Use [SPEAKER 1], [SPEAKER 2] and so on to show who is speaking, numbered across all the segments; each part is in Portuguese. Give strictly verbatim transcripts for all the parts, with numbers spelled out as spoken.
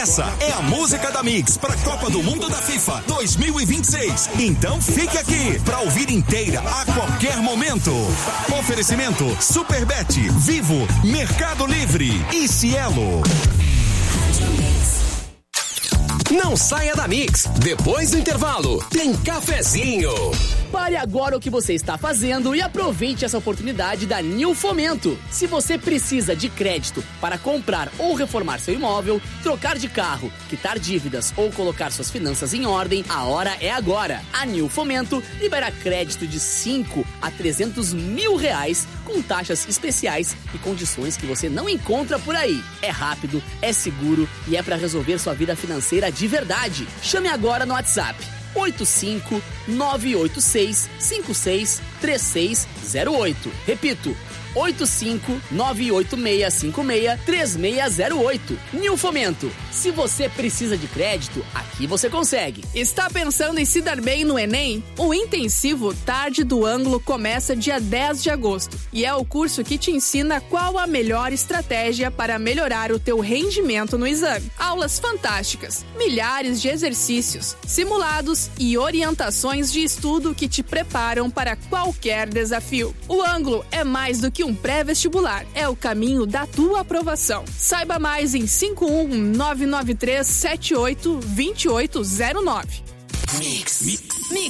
[SPEAKER 1] Essa é a música da Mix para a Copa do Mundo da FIFA dois mil e vinte e seis. Então fique aqui para ouvir inteira a qualquer momento. Oferecimento Superbet, Vivo, Mercado Livre e Cielo.
[SPEAKER 2] Não saia da Mix. Depois do intervalo, tem cafezinho.
[SPEAKER 3] Pare agora o que você está fazendo e aproveite essa oportunidade da Nil Fomento. Se você precisa de crédito para comprar ou reformar seu imóvel, trocar de carro, quitar dívidas ou colocar suas finanças em ordem, a hora é agora. A Nil Fomento libera crédito de cinco a trezentos mil reais com taxas especiais e condições que você não encontra por aí. É rápido, é seguro e é para resolver sua vida financeira de verdade. Chame agora no WhatsApp oito cinco nove oito seis cinco seis três seis zero oito. Repito, oito cinco nove oito seis cinco seis três seis zero oito. Nil Fomento. Se você precisa de crédito, aqui você consegue.
[SPEAKER 4] Está pensando em se dar bem no Enem? O intensivo Tarde do Ângulo começa dia dez de agosto e é o curso que te ensina qual a melhor estratégia para melhorar o teu rendimento no exame. Aulas fantásticas, milhares de exercícios, simulados e orientações de estudo que te preparam para qualquer desafio. O Ângulo é mais do que um pré-vestibular, é o caminho da tua aprovação. Saiba mais em cinco um nove nove três sete oito dois oito zero nove.
[SPEAKER 2] Mix. Mix.
[SPEAKER 4] Mix.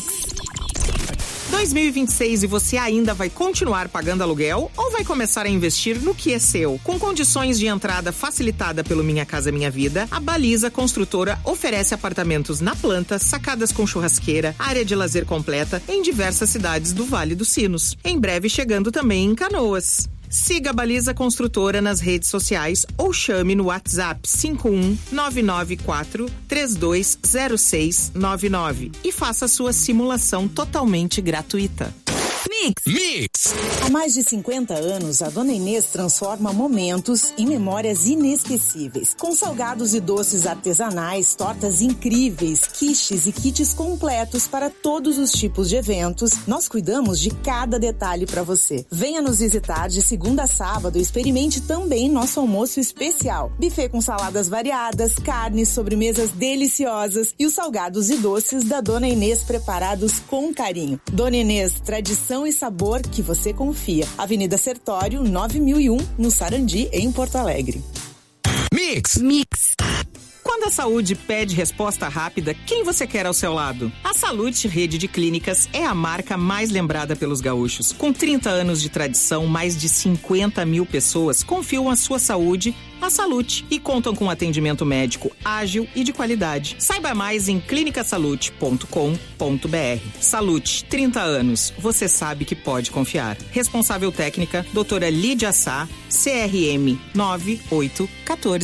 [SPEAKER 5] dois mil e vinte e seis e você ainda vai continuar pagando aluguel ou vai começar a investir no que é seu? Com condições de entrada facilitada pelo Minha Casa Minha Vida, a Baliza Construtora oferece apartamentos na planta, sacadas com churrasqueira, área de lazer completa em diversas cidades do Vale dos Sinos. Em breve chegando também em Canoas. Siga a Baliza Construtora nas redes sociais ou chame no WhatsApp cinco um nove nove quatro três dois zero seis nove nove e faça a sua simulação totalmente gratuita.
[SPEAKER 6] Mix.
[SPEAKER 2] Mix.
[SPEAKER 6] Há mais de cinquenta anos, a Dona Inês transforma momentos em memórias inesquecíveis. Com salgados e doces artesanais, tortas incríveis, quiches e kits completos para todos os tipos de eventos, nós cuidamos de cada detalhe para você. Venha nos visitar de segunda a sábado e experimente também nosso almoço especial. Buffet com saladas variadas, carnes, sobremesas deliciosas e os salgados e doces da Dona Inês preparados com carinho. Dona Inês, tradição e sabor que você confia. Avenida Sertório, nove mil e um, no Sarandi, em Porto Alegre.
[SPEAKER 2] Mix.
[SPEAKER 4] Mix.
[SPEAKER 5] Quando a saúde pede resposta rápida, quem você quer ao seu lado? A Salute Rede de Clínicas é a marca mais lembrada pelos gaúchos. Com trinta anos de tradição, mais de cinquenta mil pessoas confiam a sua saúde à Salute e contam com atendimento médico ágil e de qualidade. Saiba mais em clinica salute ponto com ponto b r. Salute, trinta anos. Você sabe que pode confiar. Responsável técnica, doutora Lídia Sá, C R M nove oito um quatro.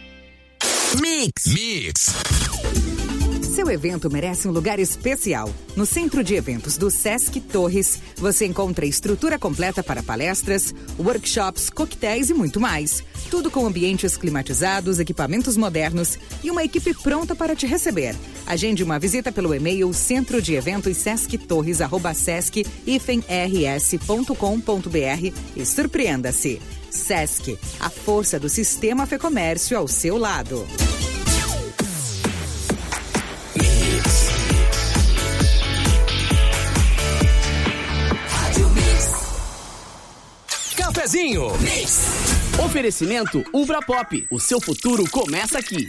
[SPEAKER 2] Mix. Mix.
[SPEAKER 7] Seu evento merece um lugar especial. No Centro de Eventos do Sesc Torres, você encontra estrutura completa para palestras, workshops, coquetéis e muito mais. Tudo com ambientes climatizados, equipamentos modernos e uma equipe pronta para te receber. Agende uma visita pelo e-mail centro de eventos sesc torres arroba sesc r s ponto com ponto b r e surpreenda-se. Sesc, a força do sistema Fê Comércio ao seu lado.
[SPEAKER 2] Cafezinho. Mix.
[SPEAKER 3] Oferecimento Ubra Pop. O seu futuro começa aqui.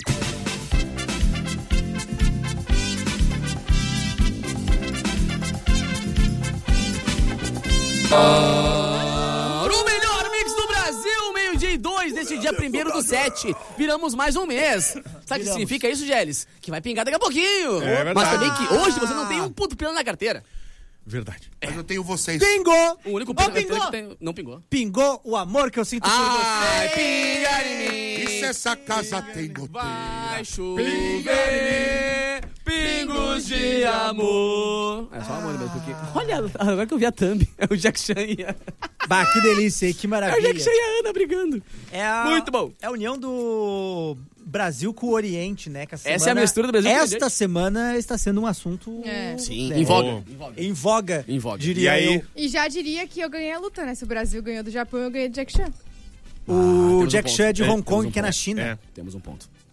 [SPEAKER 3] Para o melhor mix do Brasil, meio-dia e dois, desse dia primeiro do sete. Viramos mais um mês. Sabe o que significa isso, Gélis? Que vai pingar daqui a pouquinho.
[SPEAKER 8] É verdade.
[SPEAKER 3] Mas também que hoje você não tem um puto pino na carteira.
[SPEAKER 8] Verdade.
[SPEAKER 9] Mas eu tenho vocês.
[SPEAKER 10] Pingou!
[SPEAKER 3] O único pino
[SPEAKER 10] oh,
[SPEAKER 3] na
[SPEAKER 10] pingou.
[SPEAKER 3] carteira que tem... Não pingou.
[SPEAKER 10] Pingou o amor que eu sinto por
[SPEAKER 3] Ai,
[SPEAKER 10] você.
[SPEAKER 3] pinga em mim.
[SPEAKER 9] E se essa casa tem goteira?
[SPEAKER 3] Vai chover pingos de amor. É só amor mesmo, porque... Olha, agora que eu vi a thumb, é o Jack Chan e a...
[SPEAKER 10] Bah, que delícia, que maravilha.
[SPEAKER 3] É o Jack Chan e a Ana brigando.
[SPEAKER 10] É a...
[SPEAKER 3] Muito bom.
[SPEAKER 10] É a união do Brasil com o Oriente, né? Que a semana...
[SPEAKER 3] Essa é a mistura do Brasil com o Oriente.
[SPEAKER 10] Esta semana está sendo um assunto...
[SPEAKER 11] É.
[SPEAKER 3] Sim,
[SPEAKER 10] né?
[SPEAKER 3] em voga.
[SPEAKER 10] Em voga,
[SPEAKER 3] Em voga.
[SPEAKER 10] diria
[SPEAKER 8] E aí?
[SPEAKER 10] eu.
[SPEAKER 11] E já diria que eu ganhei a luta, né? Se o Brasil ganhou do Japão, eu ganhei do Jack Chan.
[SPEAKER 10] O
[SPEAKER 3] temos
[SPEAKER 10] Jack
[SPEAKER 3] um
[SPEAKER 10] Chan é de
[SPEAKER 8] ponto.
[SPEAKER 10] Hong
[SPEAKER 3] É,
[SPEAKER 10] Kong,
[SPEAKER 3] temos um
[SPEAKER 10] que é na
[SPEAKER 3] ponto.
[SPEAKER 10] China.
[SPEAKER 8] É.
[SPEAKER 3] Temos um ponto.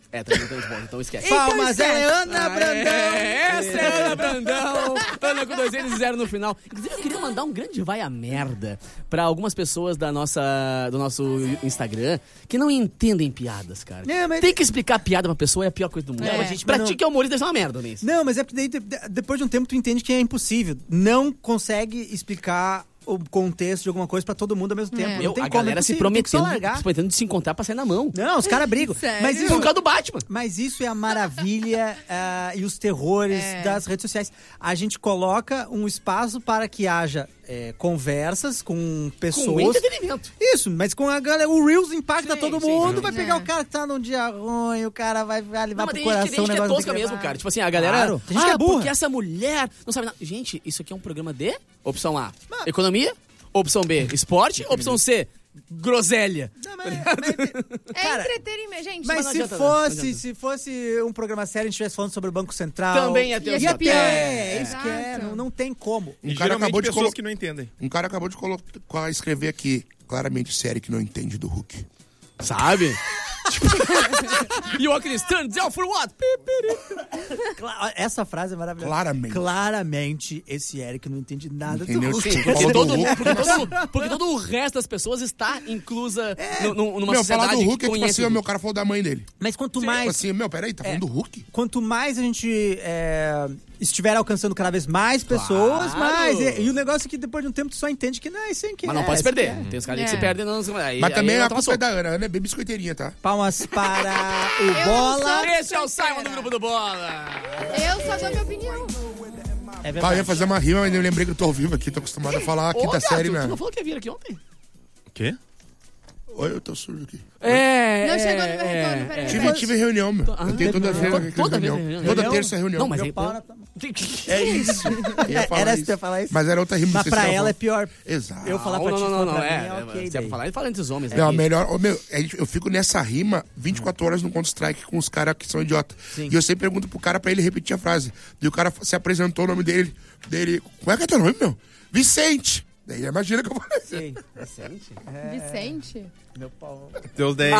[SPEAKER 3] É, também não temos bônus, então esquece.
[SPEAKER 10] Palmas, ela é Ana
[SPEAKER 3] Ah,
[SPEAKER 10] Brandão.
[SPEAKER 3] é, essa é Ana Brandão. Ana com dois N's e zero no final. Inclusive, eu queria mandar um grande vai a merda pra algumas pessoas da nossa, do nosso Instagram que não entendem piadas, cara.
[SPEAKER 10] Não, mas-
[SPEAKER 3] Tem que explicar piada pra pessoa, é a pior coisa do mundo.
[SPEAKER 10] Não,
[SPEAKER 3] É.
[SPEAKER 10] mas, gente,
[SPEAKER 3] Pra
[SPEAKER 10] mas
[SPEAKER 3] ti
[SPEAKER 10] não-
[SPEAKER 3] que é humorista, deve ser uma merda, Nesse.
[SPEAKER 10] Não, mas é porque daí, de- de- depois de um tempo tu entende que é impossível. Não consegue explicar o contexto de alguma coisa pra todo mundo ao mesmo tempo.
[SPEAKER 11] É.
[SPEAKER 10] Não
[SPEAKER 3] Meu,
[SPEAKER 10] tem
[SPEAKER 3] a
[SPEAKER 10] como,
[SPEAKER 3] galera
[SPEAKER 10] é
[SPEAKER 3] se
[SPEAKER 10] impossível, tem que só
[SPEAKER 3] prometendo,
[SPEAKER 10] largar.
[SPEAKER 3] se prometendo de se encontrar pra sair na mão.
[SPEAKER 10] Não, os caras brigam.
[SPEAKER 11] Sério?
[SPEAKER 10] Mas
[SPEAKER 3] Por
[SPEAKER 10] isso,
[SPEAKER 3] causa do Batman.
[SPEAKER 10] mas isso é a maravilha ah, e os terrores
[SPEAKER 11] É.
[SPEAKER 10] das redes sociais. A gente coloca um espaço para que haja eh, conversas com pessoas.
[SPEAKER 3] Com entretenimento.
[SPEAKER 10] Isso, mas com a galera, o Reels impacta
[SPEAKER 3] Sim,
[SPEAKER 10] todo
[SPEAKER 3] sim.
[SPEAKER 10] mundo, vai
[SPEAKER 11] É.
[SPEAKER 10] pegar o cara que tá num dia ruim, o cara vai, vai levar
[SPEAKER 3] Não, mas
[SPEAKER 10] pro
[SPEAKER 3] tem
[SPEAKER 10] coração
[SPEAKER 3] gente, tem
[SPEAKER 10] o
[SPEAKER 3] gente que é
[SPEAKER 10] negócio.
[SPEAKER 3] tosca
[SPEAKER 10] tem que
[SPEAKER 3] mesmo,
[SPEAKER 10] levar.
[SPEAKER 3] cara. Tipo assim, a galera...
[SPEAKER 10] Claro, tem gente que
[SPEAKER 3] ah,
[SPEAKER 10] é burra.
[SPEAKER 3] porque essa mulher não sabe nada. Gente, isso aqui é um programa de... Opção A, economia. Opção B, esporte. Opção C, groselha.
[SPEAKER 10] Não, mas- mas-
[SPEAKER 11] É
[SPEAKER 10] Cara,
[SPEAKER 11] entretenimento, gente.
[SPEAKER 10] Mas
[SPEAKER 3] não
[SPEAKER 10] se
[SPEAKER 3] adianta, não, não
[SPEAKER 10] fosse,
[SPEAKER 3] adianta.
[SPEAKER 10] se fosse um programa sério, a gente estivesse falando sobre o Banco Central.
[SPEAKER 3] Também ia ter
[SPEAKER 11] Ia
[SPEAKER 3] os
[SPEAKER 11] ser pior.
[SPEAKER 10] É,
[SPEAKER 11] É.
[SPEAKER 10] isso que é,
[SPEAKER 11] Exato.
[SPEAKER 10] não, não tem como.
[SPEAKER 9] Um
[SPEAKER 8] E
[SPEAKER 9] cara
[SPEAKER 8] geralmente
[SPEAKER 9] acabou de
[SPEAKER 8] pessoas
[SPEAKER 9] colo-
[SPEAKER 8] que não entendem.
[SPEAKER 9] Um cara acabou de colocar, escrever aqui, claramente série que não entende do Hulk.
[SPEAKER 3] Sabe? Tipo... E o Aquiles, turns out for what?
[SPEAKER 10] Cla- Essa frase é maravilhosa.
[SPEAKER 9] Claramente.
[SPEAKER 10] Claramente, esse Eric não entende nada
[SPEAKER 9] Entendeu?
[SPEAKER 10] do Hulk.
[SPEAKER 9] Sim,
[SPEAKER 3] Porque
[SPEAKER 9] falou do
[SPEAKER 3] todo,
[SPEAKER 9] Hulk,
[SPEAKER 3] porque,
[SPEAKER 9] como
[SPEAKER 3] todo, porque todo o resto das pessoas está inclusa no, no, numa
[SPEAKER 9] Meu,
[SPEAKER 3] sociedade
[SPEAKER 9] falar do Hulk
[SPEAKER 3] que
[SPEAKER 9] é tipo
[SPEAKER 3] conhece
[SPEAKER 9] assim,
[SPEAKER 3] o
[SPEAKER 9] ó,
[SPEAKER 3] Hulk.
[SPEAKER 9] meu cara falou da mãe dele.
[SPEAKER 10] Mas quanto
[SPEAKER 9] Tipo
[SPEAKER 10] mais,
[SPEAKER 9] assim, meu, peraí, tá falando do Hulk?
[SPEAKER 10] quanto mais a gente é, estiver alcançando cada vez mais pessoas,
[SPEAKER 3] Claro.
[SPEAKER 10] mais. E, e o negócio é que depois de um tempo tu só entende que não, isso aí que
[SPEAKER 3] Mas não
[SPEAKER 10] é,
[SPEAKER 3] pode se
[SPEAKER 10] isso
[SPEAKER 3] perder.
[SPEAKER 10] que é.
[SPEAKER 3] Tem os caras que
[SPEAKER 11] É.
[SPEAKER 3] se perdem. Não, aí,
[SPEAKER 9] Mas também
[SPEAKER 3] aí
[SPEAKER 9] a
[SPEAKER 3] ela toma
[SPEAKER 9] culpa é
[SPEAKER 3] soco.
[SPEAKER 9] da Ana. A Ana é bem biscoiteirinha, tá?
[SPEAKER 10] Palmas para o
[SPEAKER 11] Eu não
[SPEAKER 10] Bola.
[SPEAKER 11] sou-
[SPEAKER 3] Esse é o Simon do grupo do Bola.
[SPEAKER 11] Eu só dou minha opinião.
[SPEAKER 10] É
[SPEAKER 9] Ah, eu
[SPEAKER 10] verdade.
[SPEAKER 9] ia fazer uma rima, mas eu lembrei que eu tô ao vivo aqui, tô acostumado a falar aqui
[SPEAKER 3] Ô,
[SPEAKER 9] da
[SPEAKER 3] gato,
[SPEAKER 9] série,
[SPEAKER 3] tu
[SPEAKER 9] né?
[SPEAKER 3] não falou que ia vir aqui ontem?
[SPEAKER 8] Quê?
[SPEAKER 9] Oi, eu tô sujo aqui.
[SPEAKER 3] É.
[SPEAKER 11] Não
[SPEAKER 3] é,
[SPEAKER 11] chegou no meu
[SPEAKER 3] é,
[SPEAKER 11] retorno, peraí.
[SPEAKER 3] é.
[SPEAKER 9] Tive, tive reunião, meu.
[SPEAKER 3] Ah,
[SPEAKER 9] Eu tenho toda
[SPEAKER 3] toda-
[SPEAKER 9] vez
[SPEAKER 3] toda
[SPEAKER 9] reunião.
[SPEAKER 3] vez reunião.
[SPEAKER 9] Toda
[SPEAKER 10] Reunião?
[SPEAKER 9] terça é reunião.
[SPEAKER 3] Não, mas
[SPEAKER 10] Meu
[SPEAKER 3] aí...
[SPEAKER 10] pau na tua-
[SPEAKER 9] É isso. Eu ia falar
[SPEAKER 10] Era
[SPEAKER 9] isso.
[SPEAKER 10] isso que eu ia falar isso?
[SPEAKER 9] Mas era outra rima.
[SPEAKER 10] Mas
[SPEAKER 9] vocês
[SPEAKER 10] pra
[SPEAKER 9] estavam
[SPEAKER 10] ela é
[SPEAKER 9] falando.
[SPEAKER 10] pior.
[SPEAKER 9] Exato.
[SPEAKER 10] Eu falar
[SPEAKER 3] Não,
[SPEAKER 10] pra ti,
[SPEAKER 3] não,
[SPEAKER 10] tu
[SPEAKER 3] não,
[SPEAKER 10] falar
[SPEAKER 3] não,
[SPEAKER 10] pra
[SPEAKER 3] é.
[SPEAKER 10] mim,
[SPEAKER 3] é,
[SPEAKER 10] ok.
[SPEAKER 3] Se é pra
[SPEAKER 10] daí.
[SPEAKER 3] falar, ele fala entre os homens.
[SPEAKER 9] Não, a
[SPEAKER 3] né?
[SPEAKER 9] melhor. ô, meu, a gente- eu fico nessa rima vinte e quatro horas no Counter-Strike com os caras que são idiota.
[SPEAKER 10] Sim.
[SPEAKER 9] E eu sempre pergunto pro cara pra ele repetir a frase. E o cara se apresentou o nome dele. dele Como é que é teu nome, meu? Vicente. Daí imagina que eu falei assim.
[SPEAKER 10] Sim, Vicente. É,
[SPEAKER 11] Vicente?
[SPEAKER 10] meu pau.
[SPEAKER 8] Deus dez.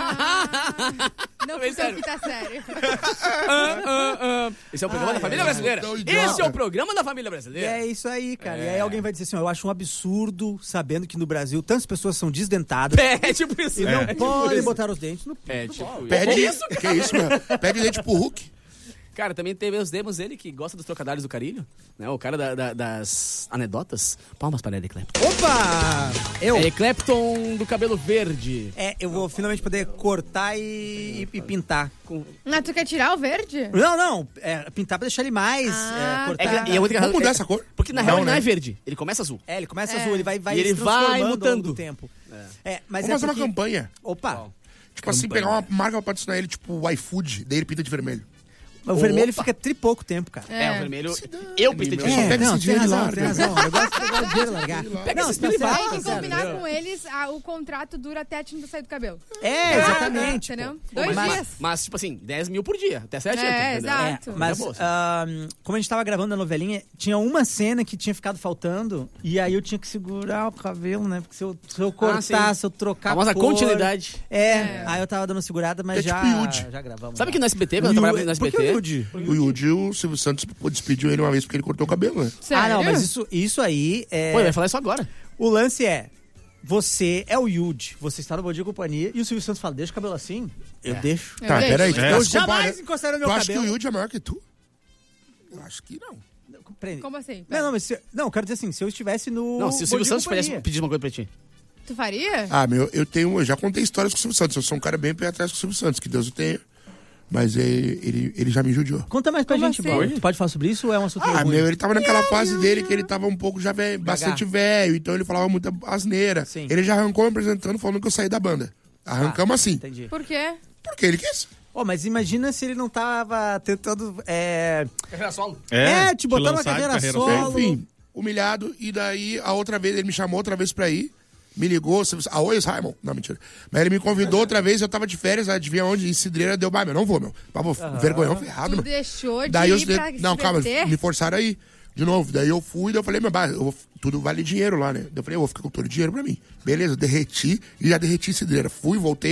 [SPEAKER 11] Não
[SPEAKER 3] Bem
[SPEAKER 11] fica
[SPEAKER 3] sério.
[SPEAKER 11] que tá sério.
[SPEAKER 3] Ah, ah, ah. Esse é o programa da família brasileira.
[SPEAKER 9] tão idiota.
[SPEAKER 3] Esse é o programa da família
[SPEAKER 10] E
[SPEAKER 3] brasileira.
[SPEAKER 10] é isso aí, cara. E aí alguém vai dizer assim, ó, eu acho um absurdo, sabendo que no Brasil tantas pessoas são desdentadas
[SPEAKER 3] É, tipo isso.
[SPEAKER 10] e não
[SPEAKER 3] é,
[SPEAKER 10] podem botar os dentes no...
[SPEAKER 3] É, tipo
[SPEAKER 9] Pede
[SPEAKER 3] isso.
[SPEAKER 9] isso, que isso, meu? Pede dente pro Hulk.
[SPEAKER 3] Cara, também teve os demos ele que gosta dos trocadilhos do Carilho, né? O cara da- da- das anedotas. Palmas para Eric Clapton.
[SPEAKER 10] Opa! Eu...
[SPEAKER 3] Eric Clapton do cabelo verde.
[SPEAKER 10] É, eu vou finalmente poder cortar e, e pintar. Com...
[SPEAKER 11] Mas tu quer tirar o verde?
[SPEAKER 10] Não, não, é, pintar pra deixar ele mais...
[SPEAKER 11] Ah,
[SPEAKER 10] é, cortar...
[SPEAKER 3] É, que- e a única
[SPEAKER 9] Vamos
[SPEAKER 3] razão-
[SPEAKER 9] mudar
[SPEAKER 3] é-
[SPEAKER 9] essa cor?
[SPEAKER 3] Porque na
[SPEAKER 9] Não,
[SPEAKER 3] real ele não
[SPEAKER 9] né?
[SPEAKER 3] é verde, ele começa azul.
[SPEAKER 10] É, ele começa
[SPEAKER 11] É.
[SPEAKER 10] azul, ele vai, vai
[SPEAKER 3] E ele
[SPEAKER 10] se transformando
[SPEAKER 3] vai
[SPEAKER 10] ao longo
[SPEAKER 3] mudando.
[SPEAKER 10] do tempo. É, mas
[SPEAKER 9] Vamos
[SPEAKER 10] é
[SPEAKER 9] fazer
[SPEAKER 10] porque...
[SPEAKER 9] uma campanha.
[SPEAKER 10] Opa!
[SPEAKER 9] Tipo assim, pegar uma marca pra patrocinar ele, tipo o iFood, daí ele pinta de vermelho.
[SPEAKER 10] O vermelho
[SPEAKER 3] Opa.
[SPEAKER 10] fica tri pouco tempo, cara.
[SPEAKER 3] É, o vermelho. Eu pintei de
[SPEAKER 9] meu. Só
[SPEAKER 3] vermelho.
[SPEAKER 9] pega
[SPEAKER 10] não,
[SPEAKER 9] esse
[SPEAKER 10] tem
[SPEAKER 9] dinheiro e
[SPEAKER 10] razão,
[SPEAKER 9] larga.
[SPEAKER 10] tem razão. Eu gosto de pegar o dinheiro e largar.
[SPEAKER 3] Pega
[SPEAKER 10] Não,
[SPEAKER 3] esse
[SPEAKER 10] tá
[SPEAKER 3] privado,
[SPEAKER 10] certo,
[SPEAKER 11] Tem que
[SPEAKER 10] tá certo.
[SPEAKER 11] combinar com eles, ah, o contrato dura até a tinta sair do cabelo.
[SPEAKER 10] É, exatamente.
[SPEAKER 11] Entendeu?
[SPEAKER 10] pô.
[SPEAKER 11] Dois
[SPEAKER 10] Mas-
[SPEAKER 11] dias.
[SPEAKER 3] Mas, tipo assim, dez mil por dia, até sete
[SPEAKER 11] É,
[SPEAKER 3] entendeu?
[SPEAKER 11] exato.
[SPEAKER 10] É, mas
[SPEAKER 3] É boa, sim.
[SPEAKER 10] ahn, como a gente tava gravando a novelinha, tinha uma cena que tinha ficado faltando e aí eu tinha que segurar o cabelo, né? Porque se eu, se eu cortar,
[SPEAKER 3] Ah, sim.
[SPEAKER 10] se eu trocar
[SPEAKER 3] A famosa
[SPEAKER 10] cor-
[SPEAKER 3] continuidade.
[SPEAKER 10] É, aí eu tava dando uma segurada, mas
[SPEAKER 9] É
[SPEAKER 10] já,
[SPEAKER 9] tipo Yudi.
[SPEAKER 10] já gravamos.
[SPEAKER 3] Sabe que no S B T,
[SPEAKER 10] O
[SPEAKER 3] quando eu trabalhava
[SPEAKER 10] Yudi-
[SPEAKER 3] no S
[SPEAKER 10] por
[SPEAKER 3] B
[SPEAKER 10] que
[SPEAKER 3] T...
[SPEAKER 10] o Yudi?
[SPEAKER 9] O Yudi, o Silvio Santos pô, despediu ele uma vez porque ele cortou o cabelo, né?
[SPEAKER 11] Sério?
[SPEAKER 10] Ah, não, mas isso, isso aí é...
[SPEAKER 3] Pô, ele vai falar isso agora.
[SPEAKER 10] O lance é, você é o Yudi, você está no Bom Dia e Companhia e o Silvio Santos fala, deixa o cabelo assim? Eu deixo.
[SPEAKER 11] Eu
[SPEAKER 9] Tá,
[SPEAKER 11] deixo.
[SPEAKER 9] peraí. tu
[SPEAKER 8] É.
[SPEAKER 9] tá
[SPEAKER 10] Eu
[SPEAKER 9] se
[SPEAKER 10] jamais
[SPEAKER 9] comparando-
[SPEAKER 10] encostaria no
[SPEAKER 9] Tu
[SPEAKER 10] meu
[SPEAKER 9] acha que
[SPEAKER 10] cabelo.
[SPEAKER 9] o Yudi é maior que tu? Eu acho que não.
[SPEAKER 10] Compreende?
[SPEAKER 11] Como assim?
[SPEAKER 10] Não, não, mas se, não, eu quero dizer assim, se eu estivesse no...
[SPEAKER 3] Não, se o
[SPEAKER 10] Bom
[SPEAKER 3] Silvio
[SPEAKER 10] Dia e
[SPEAKER 3] Santos
[SPEAKER 10] Companhia-
[SPEAKER 3] pedisse, pedisse uma coisa pra ti.
[SPEAKER 11] Tu faria?
[SPEAKER 9] Ah, meu, eu tenho. Eu já contei histórias com o Silvio Santos. Eu sou um cara bem pé atrás com o Silvio Santos, que Deus o tenha. Mas ele, ele, ele já me judiou.
[SPEAKER 10] Conta mais pra
[SPEAKER 11] Como
[SPEAKER 10] gente,
[SPEAKER 11] assim?
[SPEAKER 10] Bola. Tu pode falar sobre isso ou é um assunto
[SPEAKER 9] Ah,
[SPEAKER 10] meio ruim?
[SPEAKER 9] meu, ele tava naquela fase dele que ele tava um pouco já velho, bastante velho, então ele falava muita asneira.
[SPEAKER 10] Sim.
[SPEAKER 9] Ele já arrancou me apresentando falando que eu saí da banda. Arrancamos assim.
[SPEAKER 10] Entendi.
[SPEAKER 11] Por quê?
[SPEAKER 9] Porque ele quis.
[SPEAKER 10] Oh, mas imagina se ele não tava tentando... É,
[SPEAKER 3] Carreira solo.
[SPEAKER 10] É, te botar numa
[SPEAKER 8] lançar de
[SPEAKER 10] carreira solo.
[SPEAKER 9] Enfim, humilhado. E daí, a outra vez, ele me chamou outra vez pra ir. Me ligou. Ah, oi, Simon. Não, mentira. Mas ele me convidou outra vez. Eu tava de férias, adivinha onde? Em Cidreira. Deu, bah, meu, não vou, meu. Pavo, vergonhão ferrado,
[SPEAKER 11] Tu
[SPEAKER 9] meu.
[SPEAKER 11] deixou de
[SPEAKER 9] Daí eu
[SPEAKER 11] ir pra
[SPEAKER 9] Não, calma,
[SPEAKER 11] diverter?
[SPEAKER 9] me forçaram aí. De novo. Daí eu fui, daí eu falei, meu, bah, eu vou- tudo vale dinheiro lá, né? Daí eu falei, eu vou ficar com todo o dinheiro pra mim. Beleza, eu derreti e já derreti Cidreira. Fui, voltei.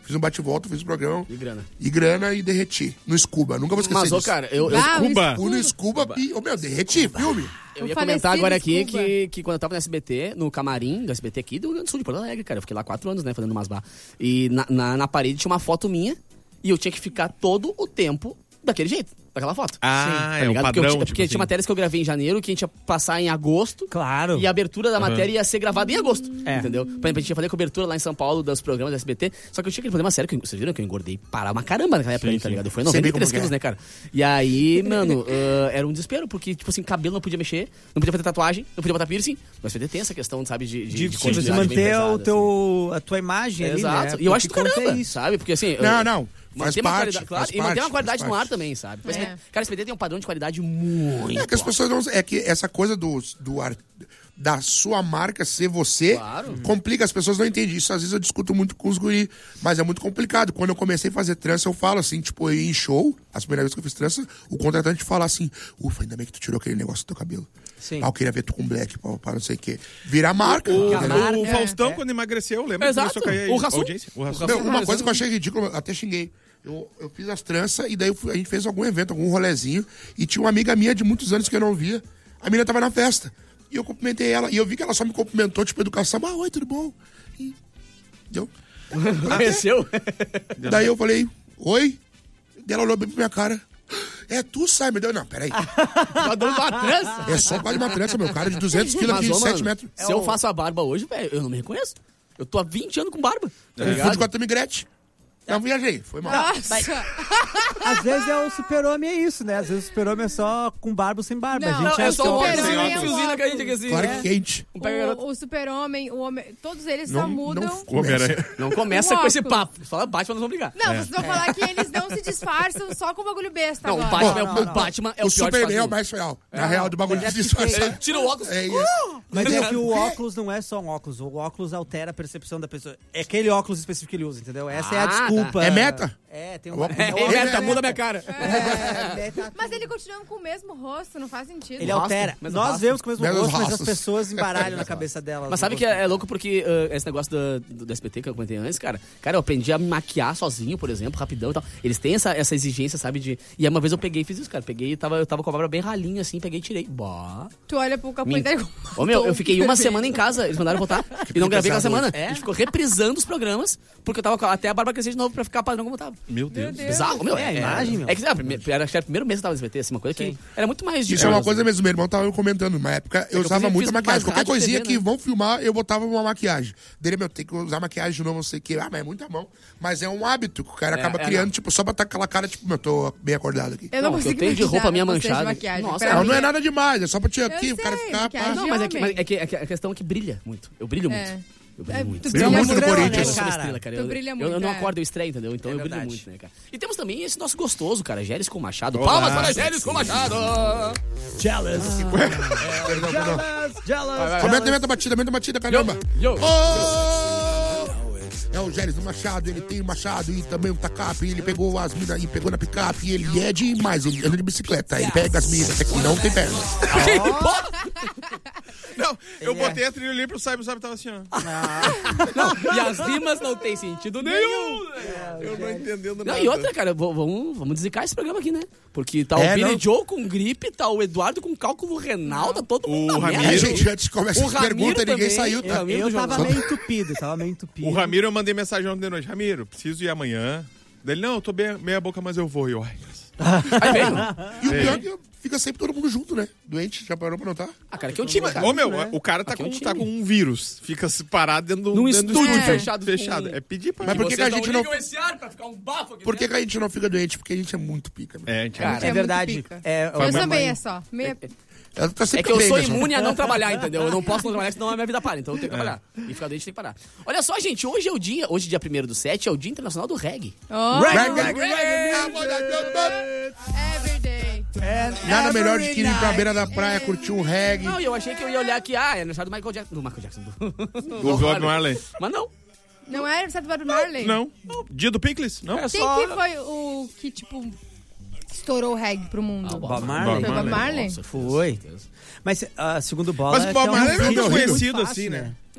[SPEAKER 9] Fiz um bate-volta, fiz um programa.
[SPEAKER 3] E grana.
[SPEAKER 9] E grana e derreti. No Scuba. Nunca vou esquecer
[SPEAKER 3] Mas, ô,
[SPEAKER 9] disso.
[SPEAKER 3] cara, eu... eu
[SPEAKER 11] Ah, o
[SPEAKER 8] Scuba.
[SPEAKER 9] Fui no Scuba e, ô, meu, derreti, filme.
[SPEAKER 3] Eu ia
[SPEAKER 11] O
[SPEAKER 3] comentar
[SPEAKER 11] falecido
[SPEAKER 3] agora aqui
[SPEAKER 11] Scuba.
[SPEAKER 3] que, que quando eu tava no S B T, no camarim do S B T aqui do Rio Grande do Sul, de Porto Alegre, cara. Eu fiquei lá quatro anos, né, fazendo umas bar. E na, na, na parede tinha uma foto minha e eu tinha que ficar todo o tempo daquele jeito, daquela foto.
[SPEAKER 8] Ah,
[SPEAKER 3] Tá
[SPEAKER 8] é o
[SPEAKER 3] ligado? Porque, eu
[SPEAKER 8] padrão,
[SPEAKER 3] tinha-
[SPEAKER 8] tipo
[SPEAKER 3] porque
[SPEAKER 8] assim.
[SPEAKER 3] tinha matérias que eu gravei em janeiro, que a gente ia passar em agosto.
[SPEAKER 10] Claro.
[SPEAKER 3] E a abertura da matéria ia ser gravada em agosto.
[SPEAKER 10] É.
[SPEAKER 3] Entendeu? Por exemplo, a gente ia fazer cobertura lá em São Paulo dos programas do S B T. Só que eu tinha aquele problema sério, que eu- vocês viram que eu engordei para uma caramba naquela época, aí, tá ligado? Eu fui
[SPEAKER 9] Sei
[SPEAKER 3] noventa
[SPEAKER 9] bem
[SPEAKER 3] e três
[SPEAKER 9] como que
[SPEAKER 3] quilos,
[SPEAKER 9] é.
[SPEAKER 3] né, cara? E aí, mano, ah, era um desespero, porque, tipo assim, cabelo não podia mexer, não podia fazer tatuagem, não podia botar piercing. O S B T tem essa questão, sabe, de, de,
[SPEAKER 10] De,
[SPEAKER 3] de
[SPEAKER 10] de
[SPEAKER 3] quantidade bem
[SPEAKER 10] manter
[SPEAKER 3] pesada,
[SPEAKER 10] o
[SPEAKER 3] assim.
[SPEAKER 10] teu, a tua imagem ali,
[SPEAKER 3] Exato.
[SPEAKER 10] né?
[SPEAKER 3] E eu acho do
[SPEAKER 10] Porque conta
[SPEAKER 3] caramba,
[SPEAKER 10] isso.
[SPEAKER 3] sabe? Porque assim... eu-
[SPEAKER 9] Não, não. Faz
[SPEAKER 3] Manter uma
[SPEAKER 9] parte,
[SPEAKER 3] qualidade, claro,
[SPEAKER 9] faz
[SPEAKER 3] e manter
[SPEAKER 9] parte,
[SPEAKER 3] uma qualidade
[SPEAKER 9] faz
[SPEAKER 3] no ar
[SPEAKER 9] parte.
[SPEAKER 3] também, sabe? Mas,
[SPEAKER 11] É.
[SPEAKER 3] Cara, o S B T tem um padrão de qualidade muito
[SPEAKER 9] É que as pessoas não... É que essa coisa do, do ar- da sua marca ser você
[SPEAKER 3] Claro.
[SPEAKER 9] complica, as pessoas não entendem isso. Às vezes eu discuto muito com os guri, mas é muito complicado. Quando eu comecei a fazer trança, eu falo assim, tipo, eu ia em show, as primeiras vezes que eu fiz trança, o contratante fala assim, ufa, ainda bem que tu tirou aquele negócio do teu cabelo.
[SPEAKER 10] Sim.
[SPEAKER 9] Ah, eu queria ver tu com black, pra, pra não sei o quê. Virar marca.
[SPEAKER 8] O,
[SPEAKER 9] entendeu?
[SPEAKER 10] marca-
[SPEAKER 8] o
[SPEAKER 10] é,
[SPEAKER 8] Faustão,
[SPEAKER 10] é.
[SPEAKER 8] quando emagreceu, lembra?
[SPEAKER 3] Exato.
[SPEAKER 8] Começou a cair
[SPEAKER 3] O
[SPEAKER 8] a
[SPEAKER 3] Rassum.
[SPEAKER 8] audiência. O Rassum.
[SPEAKER 9] Meu, uma coisa que eu achei ridícula, eu até xinguei. Eu, eu fiz as tranças e daí eu fui- a gente fez algum evento, algum rolezinho, e tinha uma amiga minha de muitos anos que eu não via. A menina tava na festa. E eu cumprimentei ela, e eu vi que ela só me cumprimentou, tipo, educação. Ah, oi, tudo bom? E... Deu.
[SPEAKER 3] Conheceu?
[SPEAKER 9] Daí eu falei, oi? Daí ela olhou bem pra minha cara. É tu, sai, me deu. Não, peraí.
[SPEAKER 3] Tá dando uma trança?
[SPEAKER 9] É só quase uma trança, meu cara, de duzentos quilos aqui,
[SPEAKER 3] Mas,
[SPEAKER 9] de
[SPEAKER 3] ô,
[SPEAKER 9] sete
[SPEAKER 3] mano,
[SPEAKER 9] metros.
[SPEAKER 3] se eu faço a barba hoje, velho, eu não me reconheço. Eu tô há vinte anos com barba. Tá
[SPEAKER 9] Confunde
[SPEAKER 3] ligado?
[SPEAKER 9] com a Tamigrete. Não viajei, foi mal.
[SPEAKER 11] Nossa!
[SPEAKER 10] Às vezes é o super-homem é isso, né? Às vezes o super-homem é só com barba ou sem barba.
[SPEAKER 11] Não,
[SPEAKER 10] a gente
[SPEAKER 11] não,
[SPEAKER 10] é
[SPEAKER 11] eu
[SPEAKER 10] só
[SPEAKER 11] sou
[SPEAKER 10] um
[SPEAKER 11] super-homem.
[SPEAKER 10] óculos.
[SPEAKER 11] Sem óculos.
[SPEAKER 3] Fuzina que a gente aqui assim.
[SPEAKER 9] Claro
[SPEAKER 3] É.
[SPEAKER 9] que quente.
[SPEAKER 3] Um pega garoto.
[SPEAKER 11] O, o super-homem, o homem, todos eles
[SPEAKER 9] Não,
[SPEAKER 11] só mudam.
[SPEAKER 9] não começa.
[SPEAKER 8] Homem-Aranha.
[SPEAKER 3] Não começa
[SPEAKER 11] Um
[SPEAKER 3] com esse
[SPEAKER 11] óculos.
[SPEAKER 3] papo. Fala Batman, nós vamos brigar.
[SPEAKER 11] Não, vocês vão falar que eles não se disfarçam só com o bagulho besta
[SPEAKER 3] Não, o
[SPEAKER 11] agora.
[SPEAKER 3] Batman, é,
[SPEAKER 10] Não,
[SPEAKER 3] o,
[SPEAKER 10] não,
[SPEAKER 3] o
[SPEAKER 10] não.
[SPEAKER 3] Batman é o,
[SPEAKER 9] O
[SPEAKER 3] pior
[SPEAKER 9] Superman é o
[SPEAKER 3] disfarce
[SPEAKER 9] mais real. Na real, do bagulho de disfarçar.
[SPEAKER 3] do- Tira o óculos.
[SPEAKER 9] É isso.
[SPEAKER 10] Mas é que o óculos não é só um óculos. O óculos altera a percepção da pessoa. É aquele óculos específico que ele usa, entendeu? Essa é a
[SPEAKER 3] Ah,
[SPEAKER 10] desculpa.
[SPEAKER 9] tá. É meta?
[SPEAKER 10] É, tem
[SPEAKER 9] O
[SPEAKER 10] uma...
[SPEAKER 9] óculos-
[SPEAKER 3] É, é, meta, muda minha cara.
[SPEAKER 10] É, meta-
[SPEAKER 11] Mas ele continua com o mesmo rosto, não faz sentido.
[SPEAKER 10] Ele
[SPEAKER 3] Rosto,
[SPEAKER 10] altera.
[SPEAKER 3] mesmo
[SPEAKER 10] Nós
[SPEAKER 3] rosto.
[SPEAKER 10] vemos com o mesmo
[SPEAKER 9] Mesmos
[SPEAKER 10] rosto, mas as
[SPEAKER 9] rostos.
[SPEAKER 10] pessoas embaralham na cabeça delas.
[SPEAKER 3] Mas sabe que é, é louco porque uh, esse negócio do, do, do S B T que eu comentei antes, cara. Cara, eu aprendi a me maquiar sozinho, por exemplo, rapidão e tal. Eles têm essa, essa exigência, sabe? De... E aí uma vez eu peguei e fiz isso, cara. Peguei e tava, eu tava com a barba bem ralinha assim, peguei e tirei. Bah.
[SPEAKER 11] Tu olha pro capô
[SPEAKER 3] Me-
[SPEAKER 11] e tá
[SPEAKER 3] Ô meu, eu fiquei uma semana em casa, eles mandaram voltar. E não gravei aquela semana. A gente ficou reprisando os programas, porque eu tava com a- até a barba crescer de novo pra ficar padrão como eu tava.
[SPEAKER 8] Meu Deus.
[SPEAKER 3] Bizarro, meu.
[SPEAKER 10] É, a imagem, meu.
[SPEAKER 3] É que ah, prime- era, acho que era o primeiro mês que eu tava no S B T, assim, uma coisa que era muito mais
[SPEAKER 9] Isso é uma
[SPEAKER 3] difícil.
[SPEAKER 9] coisa mesmo, meu irmão tava comentando. Numa época eu
[SPEAKER 3] eu
[SPEAKER 9] usava
[SPEAKER 3] fiz-
[SPEAKER 9] muita
[SPEAKER 3] fiz
[SPEAKER 9] maquiagem.
[SPEAKER 3] mais
[SPEAKER 9] Qualquer
[SPEAKER 3] rádio e
[SPEAKER 9] coisinha
[SPEAKER 3] T V,
[SPEAKER 9] que
[SPEAKER 3] né?
[SPEAKER 9] vão filmar, eu botava uma maquiagem. Dele, meu, tem que usar maquiagem de novo, não sei o quê. Ah, mas é muita mão. Mas é um hábito que o cara
[SPEAKER 3] É,
[SPEAKER 9] acaba
[SPEAKER 3] é,
[SPEAKER 9] criando,
[SPEAKER 3] não.
[SPEAKER 9] tipo, só pra estar com aquela cara, tipo, meu, tô bem acordado aqui.
[SPEAKER 11] Eu não,
[SPEAKER 3] Não, o que eu
[SPEAKER 11] consigo
[SPEAKER 3] tenho de
[SPEAKER 11] imaginar
[SPEAKER 3] roupa minha
[SPEAKER 11] vocês de
[SPEAKER 3] manchada.
[SPEAKER 11] maquiagem.
[SPEAKER 3] Nossa,
[SPEAKER 11] Pra
[SPEAKER 9] Não,
[SPEAKER 11] mim
[SPEAKER 9] não é nada demais, é só pra te aqui,
[SPEAKER 11] Eu
[SPEAKER 9] o cara
[SPEAKER 11] sei,
[SPEAKER 9] ficar.
[SPEAKER 11] maquiagem.
[SPEAKER 9] pá.
[SPEAKER 3] Não, mas é que,
[SPEAKER 11] homem.
[SPEAKER 3] mas é que, é que a questão é que brilha muito. Eu brilho muito.
[SPEAKER 11] É.
[SPEAKER 3] Eu brilho
[SPEAKER 11] É,
[SPEAKER 3] muito.
[SPEAKER 11] tu
[SPEAKER 9] Brilha
[SPEAKER 11] brilha
[SPEAKER 9] muito no
[SPEAKER 11] muito,
[SPEAKER 9] Corinthians.
[SPEAKER 3] Eu
[SPEAKER 11] né,
[SPEAKER 3] sou uma
[SPEAKER 11] cara?
[SPEAKER 3] estrela, cara.
[SPEAKER 11] Tu
[SPEAKER 3] Eu,
[SPEAKER 11] brilha
[SPEAKER 3] eu,
[SPEAKER 11] muito,
[SPEAKER 3] eu não
[SPEAKER 11] é.
[SPEAKER 3] acordo, eu estreio, entendeu? Então
[SPEAKER 10] É
[SPEAKER 3] eu brilho
[SPEAKER 10] verdade.
[SPEAKER 3] muito, né, cara? E temos também esse nosso gostoso, cara, Gélis com Machado.
[SPEAKER 8] Olá.
[SPEAKER 3] Palmas para Gélis com Machado!
[SPEAKER 10] Jealous.
[SPEAKER 9] Perdão, perdão.
[SPEAKER 10] Jealous, jealous.
[SPEAKER 9] Comenta, meta batida, meta batida, caramba.
[SPEAKER 3] Yo!
[SPEAKER 9] Ô! É o Gélis do Machado, ele tem o Machado e também o Tacape, ele pegou as minas e pegou na picape, e ele é demais, ele anda de bicicleta, ele pega as minas aqui, não tem perna.
[SPEAKER 8] Não, eu botei a trilha ali pro Cyber, o Cyber tava assim, ó.
[SPEAKER 3] Não, e as rimas não tem sentido nenhum!
[SPEAKER 8] Eu não entendendo
[SPEAKER 3] Não,
[SPEAKER 8] nada.
[SPEAKER 3] e outra, cara, v- vamos, vamos desligar esse programa aqui, né? Porque tá o
[SPEAKER 9] É,
[SPEAKER 3] Billy
[SPEAKER 9] não.
[SPEAKER 3] Joe com gripe, tá o Eduardo com cálculo renal, tá todo mundo
[SPEAKER 8] O
[SPEAKER 3] na
[SPEAKER 8] Ramiro-
[SPEAKER 9] A
[SPEAKER 3] merda.
[SPEAKER 9] gente antes começa
[SPEAKER 3] O
[SPEAKER 9] essa
[SPEAKER 3] Ramiro
[SPEAKER 9] pergunta, ninguém
[SPEAKER 3] também,
[SPEAKER 9] saiu,
[SPEAKER 3] o
[SPEAKER 9] tá?
[SPEAKER 3] Ramiro
[SPEAKER 10] Eu
[SPEAKER 3] João.
[SPEAKER 10] tava meio entupido, tava meio entupido.
[SPEAKER 8] O Ramiro, eu mandei mensagem ontem de noite. Ramiro, preciso ir amanhã. Dele, não, eu tô bem, meia boca, mas eu vou. E eu, ai, graças.
[SPEAKER 3] Aí veio.
[SPEAKER 9] E o pior é que fica sempre todo mundo junto, né? Doente, já parou pra notar?
[SPEAKER 3] Ah, cara, que é um time, cara.
[SPEAKER 8] Ô, meu, o cara tá
[SPEAKER 3] Aqui é um
[SPEAKER 8] com,
[SPEAKER 3] time.
[SPEAKER 8] tá com um vírus. Fica parado dentro do,
[SPEAKER 3] Num
[SPEAKER 8] dentro do
[SPEAKER 3] estúdio
[SPEAKER 8] estúdio.
[SPEAKER 3] fechado
[SPEAKER 8] Fechado.
[SPEAKER 3] com-
[SPEAKER 8] É pedir pra...
[SPEAKER 9] Mas por que, que a gente não...
[SPEAKER 3] esse ar pra ficar um bafo aqui
[SPEAKER 9] Por que, que a gente não fica doente? Porque a gente é muito pica, meu.
[SPEAKER 8] É, a gente
[SPEAKER 3] Cara,
[SPEAKER 11] É
[SPEAKER 10] É
[SPEAKER 11] muito
[SPEAKER 10] verdade.
[SPEAKER 11] pica.
[SPEAKER 10] É,
[SPEAKER 11] Eu
[SPEAKER 10] minha
[SPEAKER 11] também
[SPEAKER 10] mãe-
[SPEAKER 11] é só. Meia...
[SPEAKER 9] Ela tá
[SPEAKER 3] É
[SPEAKER 9] sempre
[SPEAKER 3] que eu
[SPEAKER 9] bem,
[SPEAKER 3] sou
[SPEAKER 9] né, só?
[SPEAKER 3] imune a não trabalhar, entendeu? Eu não posso não trabalhar, senão a minha vida para. Então eu tenho que trabalhar. E ficar doente tem que parar. Olha só, gente, hoje é o dia, hoje dia primeiro do sete, é o Dia Internacional do Reggae.
[SPEAKER 11] Oh,
[SPEAKER 9] Reggae, reggae, reggae.
[SPEAKER 11] everyday.
[SPEAKER 9] Nada melhor de que ir pra beira da praia, curtir um reggae.
[SPEAKER 3] Não, e eu achei que eu ia olhar aqui, ah, é aniversário do Michael Jackson. Do Michael Jackson. Do,
[SPEAKER 8] Do Bob Marley.
[SPEAKER 3] Mas não.
[SPEAKER 11] Não é aniversário do Bob Marley?
[SPEAKER 8] Não. Dia do Pickles? Não?
[SPEAKER 3] É
[SPEAKER 11] Quem
[SPEAKER 3] só...
[SPEAKER 11] que foi o que, tipo, estourou o reggae pro mundo?
[SPEAKER 10] Bob Marley?
[SPEAKER 11] Foi o Bob Marley?
[SPEAKER 3] Nossa,
[SPEAKER 10] Foi. Mas, ah, segundo bola...
[SPEAKER 8] Mas o
[SPEAKER 10] é
[SPEAKER 8] Bob
[SPEAKER 10] que é um
[SPEAKER 8] Marley não é
[SPEAKER 10] hit
[SPEAKER 8] tão
[SPEAKER 10] muito
[SPEAKER 8] conhecido
[SPEAKER 10] fácil,
[SPEAKER 8] assim, né?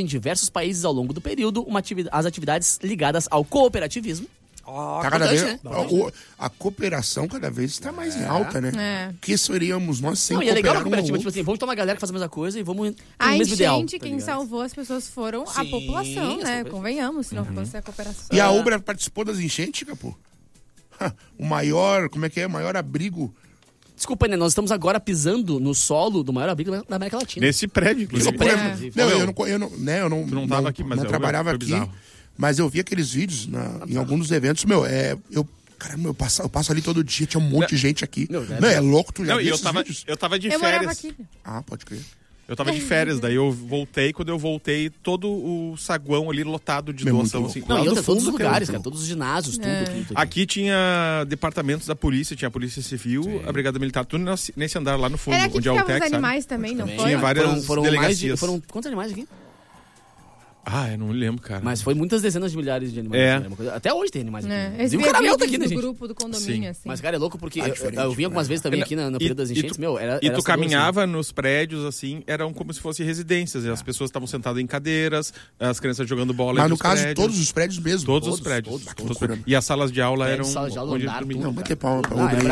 [SPEAKER 3] em diversos países ao longo do período uma ativi- as atividades ligadas ao cooperativismo,
[SPEAKER 9] tá cada vez, né? a, a cooperação cada vez está mais é. em alta, né? É. Que seríamos nós sem
[SPEAKER 3] Não, e é legal a cooperativa, um tipo assim, vamos tomar uma galera que faz a mesma coisa e vamos
[SPEAKER 11] a
[SPEAKER 3] no mesmo ideal.
[SPEAKER 11] A gente, quem tá salvou as pessoas foram Sim, a população, né? Convenhamos, se não uhum. fosse a cooperação.
[SPEAKER 9] E a Ubra participou das enchentes, Capô? O maior, como é que é? O maior abrigo...
[SPEAKER 3] Desculpa, né? Nós estamos agora pisando no solo do maior abrigo da América Latina.
[SPEAKER 8] Nesse prédio, inclusive.
[SPEAKER 3] Nesse prédio.
[SPEAKER 9] É. Não, eu não, eu não, né, eu não,
[SPEAKER 8] tu não, tava
[SPEAKER 9] não,
[SPEAKER 8] aqui, mas
[SPEAKER 9] não
[SPEAKER 8] eu
[SPEAKER 9] trabalhava aqui, bizarro. Mas eu vi aqueles vídeos na, em alguns dos eventos, meu, é... Eu, caramba, eu passo, eu passo ali todo dia, tinha um monte não, de gente aqui. Não, não, é louco, tu já
[SPEAKER 8] não,
[SPEAKER 9] viu
[SPEAKER 8] eu
[SPEAKER 9] esses
[SPEAKER 8] tava,
[SPEAKER 9] vídeos?
[SPEAKER 8] Eu tava de
[SPEAKER 11] eu
[SPEAKER 8] férias.
[SPEAKER 11] Aqui.
[SPEAKER 9] Ah, pode crer.
[SPEAKER 8] Eu tava de férias, daí eu voltei, quando eu voltei, todo o saguão ali lotado de
[SPEAKER 9] Meu,
[SPEAKER 8] doação. Assim,
[SPEAKER 3] não, e outra, todos os lugares, cara, todos os ginásios, tudo, é. tudo, tudo.
[SPEAKER 8] Aqui tinha departamentos da polícia, tinha a Polícia Civil, Sim. a Brigada Militar, tudo nesse andar lá no fundo,
[SPEAKER 11] Era aqui
[SPEAKER 8] onde é o T E C,
[SPEAKER 11] os animais
[SPEAKER 8] sabe?
[SPEAKER 11] também, não foi?
[SPEAKER 8] Tinha várias
[SPEAKER 3] foram, foram
[SPEAKER 8] delegacias.
[SPEAKER 3] Mais de, foram quantos animais aqui?
[SPEAKER 8] Ah, eu não me lembro, cara.
[SPEAKER 3] Mas foi muitas dezenas de milhares de animais.
[SPEAKER 8] É.
[SPEAKER 3] Né? Até hoje tem animais aqui.
[SPEAKER 11] É.
[SPEAKER 3] E o caramelo tá aqui, né,
[SPEAKER 11] do
[SPEAKER 3] gente?
[SPEAKER 11] grupo do condomínio, assim.
[SPEAKER 3] Mas, cara, é louco porque
[SPEAKER 9] ah,
[SPEAKER 3] eu, eu, eu vim algumas vezes também aqui na, na período das enchentes,
[SPEAKER 8] tu,
[SPEAKER 3] meu, era...
[SPEAKER 8] E
[SPEAKER 3] era
[SPEAKER 8] tu caminhava assim. Nos prédios, assim, eram como se fossem residências. E as pessoas estavam sentadas em cadeiras, as crianças jogando bola.
[SPEAKER 9] Mas no caso,
[SPEAKER 8] prédios.
[SPEAKER 9] todos os prédios mesmo?
[SPEAKER 8] Todos,
[SPEAKER 9] todos
[SPEAKER 8] os prédios.
[SPEAKER 9] Todos,
[SPEAKER 8] todos, todos. E as salas de aula
[SPEAKER 3] é,
[SPEAKER 8] eram...
[SPEAKER 3] Salas de aula
[SPEAKER 8] onde
[SPEAKER 3] andar,
[SPEAKER 9] não, vai ter pau pra
[SPEAKER 3] ah,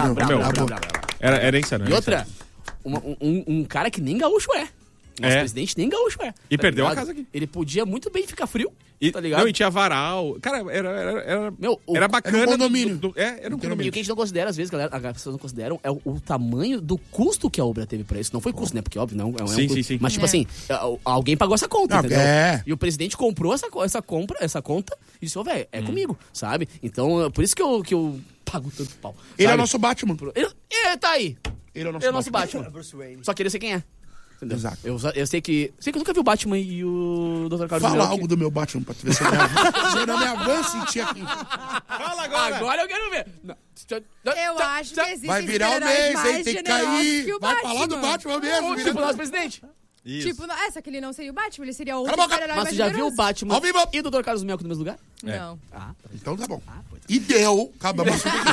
[SPEAKER 9] Era
[SPEAKER 8] Era insano.
[SPEAKER 3] E outra, uma, um, um cara que nem gaúcho é. Nosso é. presidente nem gaúcho é.
[SPEAKER 8] E
[SPEAKER 3] tá
[SPEAKER 8] perdeu
[SPEAKER 3] ligado?
[SPEAKER 8] a casa aqui.
[SPEAKER 3] Ele podia muito bem ficar frio,
[SPEAKER 8] e,
[SPEAKER 3] tá ligado?
[SPEAKER 8] Não, e tinha varal. Cara, era, era, era, meu, era bacana.
[SPEAKER 9] Era um condomínio.
[SPEAKER 8] Do, do, é, era um condomínio.
[SPEAKER 3] E o que a gente não considera, às vezes, galera, as pessoas não consideram, é o, o tamanho do custo que a obra teve pra isso. Não foi custo, né? Porque, óbvio, não é um
[SPEAKER 8] sim,
[SPEAKER 3] custo.
[SPEAKER 8] Sim, sim.
[SPEAKER 3] Mas, tipo
[SPEAKER 11] é.
[SPEAKER 3] assim, alguém pagou essa conta,
[SPEAKER 9] não,
[SPEAKER 3] entendeu?
[SPEAKER 9] É.
[SPEAKER 3] E o presidente comprou essa, essa, compra, essa conta e disse, ô, velho, é hum. comigo, sabe? Então, por isso que eu, que eu pago tanto pau.
[SPEAKER 9] Ele
[SPEAKER 3] sabe?
[SPEAKER 9] é o nosso Batman.
[SPEAKER 3] Ele, ele tá aí.
[SPEAKER 9] Ele é o nosso
[SPEAKER 3] ele é o nosso
[SPEAKER 9] Batman.
[SPEAKER 3] Batman. Só queria ser quem é. Entendeu?
[SPEAKER 9] Exato.
[SPEAKER 3] Eu, eu sei que. Sei que eu nunca vi o Batman e o doutor Carlos
[SPEAKER 9] Fala algo que... do meu Batman pra tu ver se eu não me avanço em ti aqui.
[SPEAKER 3] Fala agora. Agora eu quero ver. Não.
[SPEAKER 11] Eu acho que existe.
[SPEAKER 9] Vai virar o mês, hein? Tem que cair. Que Vai falar do Batman mesmo.
[SPEAKER 3] Tipo o nosso presidente.
[SPEAKER 11] Isso. Tipo, essa que ele não seria o Batman, ele seria outro
[SPEAKER 3] super-herói. Mas você já viu o Batman
[SPEAKER 9] Ao vivo.
[SPEAKER 3] e o doutor Carlos Melco no mesmo lugar?
[SPEAKER 11] Não.
[SPEAKER 3] É. Ah, tá.
[SPEAKER 9] Então tá bom. Ah, e deu. Acabamos.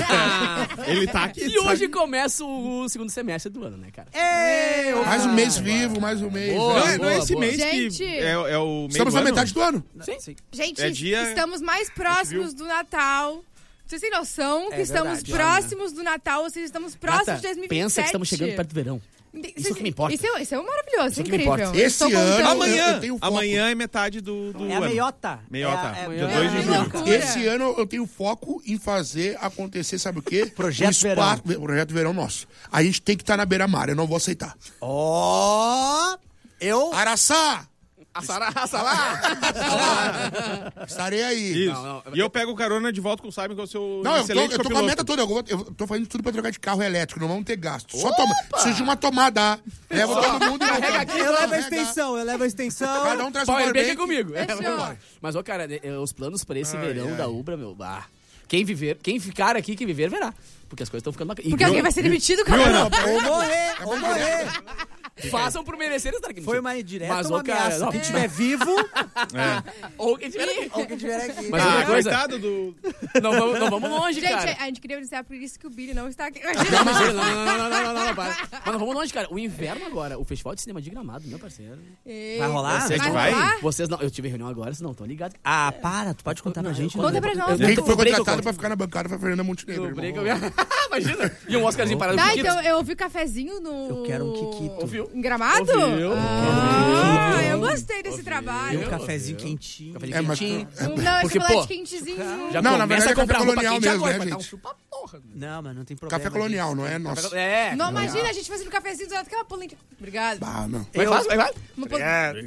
[SPEAKER 8] Ele tá aqui.
[SPEAKER 3] E hoje começa o segundo semestre do ano, né, cara?
[SPEAKER 11] Ei,
[SPEAKER 9] mais um mês vivo, mais um mês.
[SPEAKER 8] Boa, não, é, não é esse
[SPEAKER 11] boa.
[SPEAKER 8] mês
[SPEAKER 11] Gente,
[SPEAKER 8] que é, é o meio
[SPEAKER 9] estamos
[SPEAKER 8] na
[SPEAKER 9] ano? metade do ano.
[SPEAKER 3] Sim, sim.
[SPEAKER 11] Gente,
[SPEAKER 8] é dia...
[SPEAKER 11] estamos mais próximos do Natal. Vocês têm noção que é estamos verdade, próximos né? do Natal, ou seja, estamos próximos Nata, de dois mil e vinte e sete.
[SPEAKER 3] Pensa que estamos chegando perto do verão. Isso que me importa.
[SPEAKER 11] Isso é, isso é maravilhoso, isso é incrível.
[SPEAKER 9] Esse ano,
[SPEAKER 8] amanhã,
[SPEAKER 9] eu tenho foco.
[SPEAKER 8] Amanhã é metade do, do
[SPEAKER 10] é
[SPEAKER 8] ano.
[SPEAKER 10] a meiota.
[SPEAKER 8] Meiota.
[SPEAKER 10] É a, é,
[SPEAKER 8] dia
[SPEAKER 10] é,
[SPEAKER 8] dois de julho.
[SPEAKER 9] Esse ano eu tenho foco em fazer acontecer, sabe o quê?
[SPEAKER 10] Projeto
[SPEAKER 9] espaço, Verão. Projeto Verão nosso. A gente tem que estar na beira-mar, eu não vou aceitar.
[SPEAKER 10] Ó! Oh, eu...
[SPEAKER 9] Araçá!
[SPEAKER 3] Assará, assará.
[SPEAKER 9] Estarei aí.
[SPEAKER 8] Isso. Não, não. E eu pego carona de volta com o Simon, que é o seu
[SPEAKER 9] não,
[SPEAKER 8] excelente
[SPEAKER 9] eu tô, eu tô com a meta toda. Eu, eu tô fazendo tudo pra trocar de carro elétrico. Não vamos ter gasto. Só toma. Preciso de uma tomada. Leva todo mundo e
[SPEAKER 3] carrega aqui.
[SPEAKER 10] Eu levo a extensão, eu levo a extensão.
[SPEAKER 9] Cada um traz
[SPEAKER 3] um
[SPEAKER 9] powerbank
[SPEAKER 3] comigo. É, mas, ó, cara, os planos pra esse ai, verão ai. da Ubra, meu... Ah, quem viver, quem ficar aqui, quem viver, verá. Porque as coisas estão ficando bacanas.
[SPEAKER 11] Porque alguém vai ser demitido, cara.
[SPEAKER 10] Ou morrer, ou morrer.
[SPEAKER 3] Façam por merecer estar aqui.
[SPEAKER 10] Foi uma indireta,
[SPEAKER 3] mas,
[SPEAKER 10] uma
[SPEAKER 3] cara,
[SPEAKER 10] ameaça.
[SPEAKER 3] Não,
[SPEAKER 10] quem estiver vivo...
[SPEAKER 3] É. Ou quem estiver aqui.
[SPEAKER 10] Ou quem estiver aqui.
[SPEAKER 3] Mas
[SPEAKER 8] ah,
[SPEAKER 3] uma coisa...
[SPEAKER 8] coitado do...
[SPEAKER 3] Não vamos, não vamos longe,
[SPEAKER 11] gente,
[SPEAKER 3] cara.
[SPEAKER 11] Gente, a gente queria avisar por isso que o Billy não está aqui.
[SPEAKER 3] Não, não, não, não, não, não, não, para. Mas não vamos longe, cara. O inverno agora, o Festival de Cinema de Gramado, meu parceiro.
[SPEAKER 10] E... Vai rolar?
[SPEAKER 3] Vocês
[SPEAKER 11] vai?
[SPEAKER 3] vai?
[SPEAKER 11] Rolar?
[SPEAKER 3] Vocês não... Eu tive reunião agora, vocês não estão ligados.
[SPEAKER 10] Ah, para. Tu pode contar pra gente.
[SPEAKER 11] Conta pra nós.
[SPEAKER 9] Quem foi contratado pra ficar na bancada foi a Fernanda Montenegro.
[SPEAKER 3] Imagina. E um Oscarzinho parado.
[SPEAKER 11] Tá, então eu ouvi cafezinho no...
[SPEAKER 10] Eu quero um Kikito.
[SPEAKER 3] Ouviu?
[SPEAKER 11] Em Gramado?
[SPEAKER 3] Ouviu?
[SPEAKER 11] Ah, eu gostei desse trabalho.
[SPEAKER 10] E um cafezinho quentinho.
[SPEAKER 3] Cafezinho é, quentinho.
[SPEAKER 11] Mas... Não, é
[SPEAKER 3] porque,
[SPEAKER 11] chocolate
[SPEAKER 3] pô,
[SPEAKER 11] quentezinho.
[SPEAKER 3] Já
[SPEAKER 9] não, na verdade é café
[SPEAKER 3] mesmo,
[SPEAKER 9] colonial mesmo,
[SPEAKER 3] agora,
[SPEAKER 9] né, gente?
[SPEAKER 3] Um porra.
[SPEAKER 10] Não, mas não tem problema.
[SPEAKER 9] Café colonial, não é nosso.
[SPEAKER 3] É.
[SPEAKER 11] Não, imagina a gente fazendo cafezinho do lado, aquela polenta. Obrigado.
[SPEAKER 9] Ah, não.
[SPEAKER 3] Vai, faz, vai, vai.
[SPEAKER 10] Obrigado.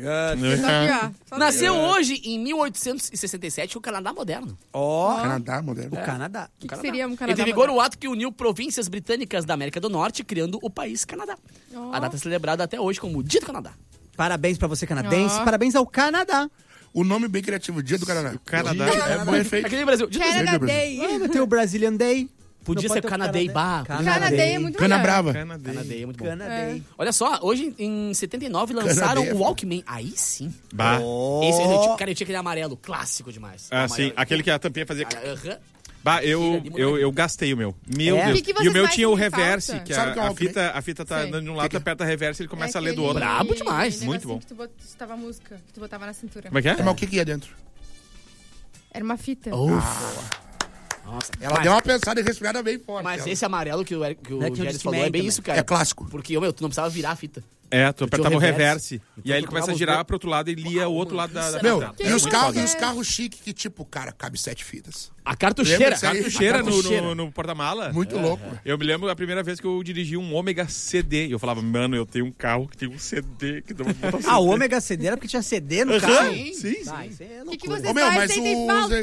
[SPEAKER 3] Nasceu hoje, em mil oitocentos e sessenta e sete, o Canadá moderno.
[SPEAKER 10] Ó.
[SPEAKER 9] Oh. Canadá moderno.
[SPEAKER 10] O Canadá.
[SPEAKER 11] O que, que seria um Canadá
[SPEAKER 3] Entre vigor o ato que uniu províncias britânicas da América do Norte, criando o país Canadá. Oh. A data é celebrada até hoje como Dia do Canadá.
[SPEAKER 10] Parabéns pra você, canadense.
[SPEAKER 11] Oh.
[SPEAKER 10] Parabéns ao Canadá.
[SPEAKER 9] O nome bem criativo, Dia do Canadá.
[SPEAKER 8] O Canadá.
[SPEAKER 9] Dia é bom efeito.
[SPEAKER 3] Aqui no Brasil. Dia
[SPEAKER 11] Canada Day.
[SPEAKER 10] Ah, tem o Brazilian Day.
[SPEAKER 3] Podia ser Canadá e Bar.
[SPEAKER 11] Canadá Day é muito
[SPEAKER 9] Cana
[SPEAKER 11] melhor.
[SPEAKER 9] Brava.
[SPEAKER 3] Canadá é muito bom.
[SPEAKER 10] É.
[SPEAKER 3] Olha só, hoje em setenta e nove lançaram o Walkman. Aí sim.
[SPEAKER 8] Bah.
[SPEAKER 10] Oh.
[SPEAKER 3] Esse, eu tinha, cara, eu tinha aquele amarelo, clássico demais.
[SPEAKER 8] Ah,
[SPEAKER 3] amarelo.
[SPEAKER 8] sim. Aquele que a tampinha fazia...
[SPEAKER 3] Aham.
[SPEAKER 8] Bah, eu, eu, eu gastei o meu. Meu
[SPEAKER 10] É?
[SPEAKER 8] Deus.
[SPEAKER 11] Que que
[SPEAKER 8] e o meu
[SPEAKER 11] mais
[SPEAKER 8] tinha o
[SPEAKER 11] sentem
[SPEAKER 8] reverse,
[SPEAKER 11] falta?
[SPEAKER 8] que
[SPEAKER 9] Sabe
[SPEAKER 8] a,
[SPEAKER 9] que é o
[SPEAKER 8] a
[SPEAKER 9] Walkman?
[SPEAKER 8] fita, a fita tá
[SPEAKER 11] Sei.
[SPEAKER 8] dando de um lado, tu aperta a reverse e ele começa
[SPEAKER 11] É
[SPEAKER 8] a ler do
[SPEAKER 11] aquele
[SPEAKER 8] outro.
[SPEAKER 3] Brabo demais.
[SPEAKER 8] Muito bom.
[SPEAKER 11] Que tu botava a música, que tu botava na cintura.
[SPEAKER 8] Como é que é?
[SPEAKER 9] Mas o que que ia dentro?
[SPEAKER 11] Era uma fita.
[SPEAKER 3] Uf.
[SPEAKER 9] Ah,
[SPEAKER 3] Nossa.
[SPEAKER 9] Ela
[SPEAKER 3] mas,
[SPEAKER 9] deu uma pensada e respirada bem forte.
[SPEAKER 3] Mas
[SPEAKER 9] ela.
[SPEAKER 3] esse amarelo que o, Eric- que o
[SPEAKER 10] É que o
[SPEAKER 3] Gélis falou é
[SPEAKER 10] Discman
[SPEAKER 3] bem
[SPEAKER 10] também.
[SPEAKER 3] isso, cara.
[SPEAKER 9] É clássico.
[SPEAKER 3] Porque, ô, meu, tu não precisava virar a fita.
[SPEAKER 8] É, tu apertava o reverse.
[SPEAKER 3] reverse.
[SPEAKER 8] E aí ele
[SPEAKER 3] tu
[SPEAKER 8] começa a
[SPEAKER 3] colocava
[SPEAKER 8] girar
[SPEAKER 3] os
[SPEAKER 8] pro outro lado e lia o outro lado da, da
[SPEAKER 9] Meu,
[SPEAKER 8] tela.
[SPEAKER 9] e os
[SPEAKER 11] Que
[SPEAKER 9] carros,
[SPEAKER 11] é?
[SPEAKER 9] e os carros chiques que, tipo, cara, cabe sete fitas.
[SPEAKER 3] A cartucheira.
[SPEAKER 9] Lembra disso aí?
[SPEAKER 8] Cartucheira
[SPEAKER 3] A
[SPEAKER 8] no,
[SPEAKER 3] cartucheira.
[SPEAKER 8] no, no porta-mala.
[SPEAKER 9] Muito louco.
[SPEAKER 8] Eu me lembro a primeira vez que eu dirigi um Ômega C D. E eu falava, mano, eu tenho um carro que tem um C D. Que dá pra botar C D.
[SPEAKER 10] Ah, o Ômega C D era porque tinha C D no
[SPEAKER 8] Aham.
[SPEAKER 10] carro?
[SPEAKER 8] Sim, sim.
[SPEAKER 10] Ah, isso é
[SPEAKER 11] O que, que
[SPEAKER 10] loucura.
[SPEAKER 11] vocês
[SPEAKER 9] Ô, meu,
[SPEAKER 11] fazem?
[SPEAKER 9] mas
[SPEAKER 11] Sentem
[SPEAKER 9] o-
[SPEAKER 11] falta?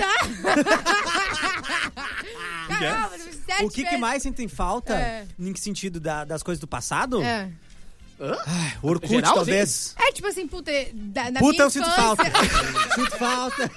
[SPEAKER 11] Caramba, sete
[SPEAKER 10] O que, que
[SPEAKER 11] vezes.
[SPEAKER 10] mais sentem falta?
[SPEAKER 11] É.
[SPEAKER 10] Em que sentido? Da- das coisas do passado?
[SPEAKER 11] É.
[SPEAKER 10] O Orkut,
[SPEAKER 3] Geral,
[SPEAKER 10] talvez.
[SPEAKER 11] É tipo assim, puta, da, da
[SPEAKER 10] Puta,
[SPEAKER 11] minha
[SPEAKER 10] eu sinto
[SPEAKER 11] infância,
[SPEAKER 10] falta. Sinto falta.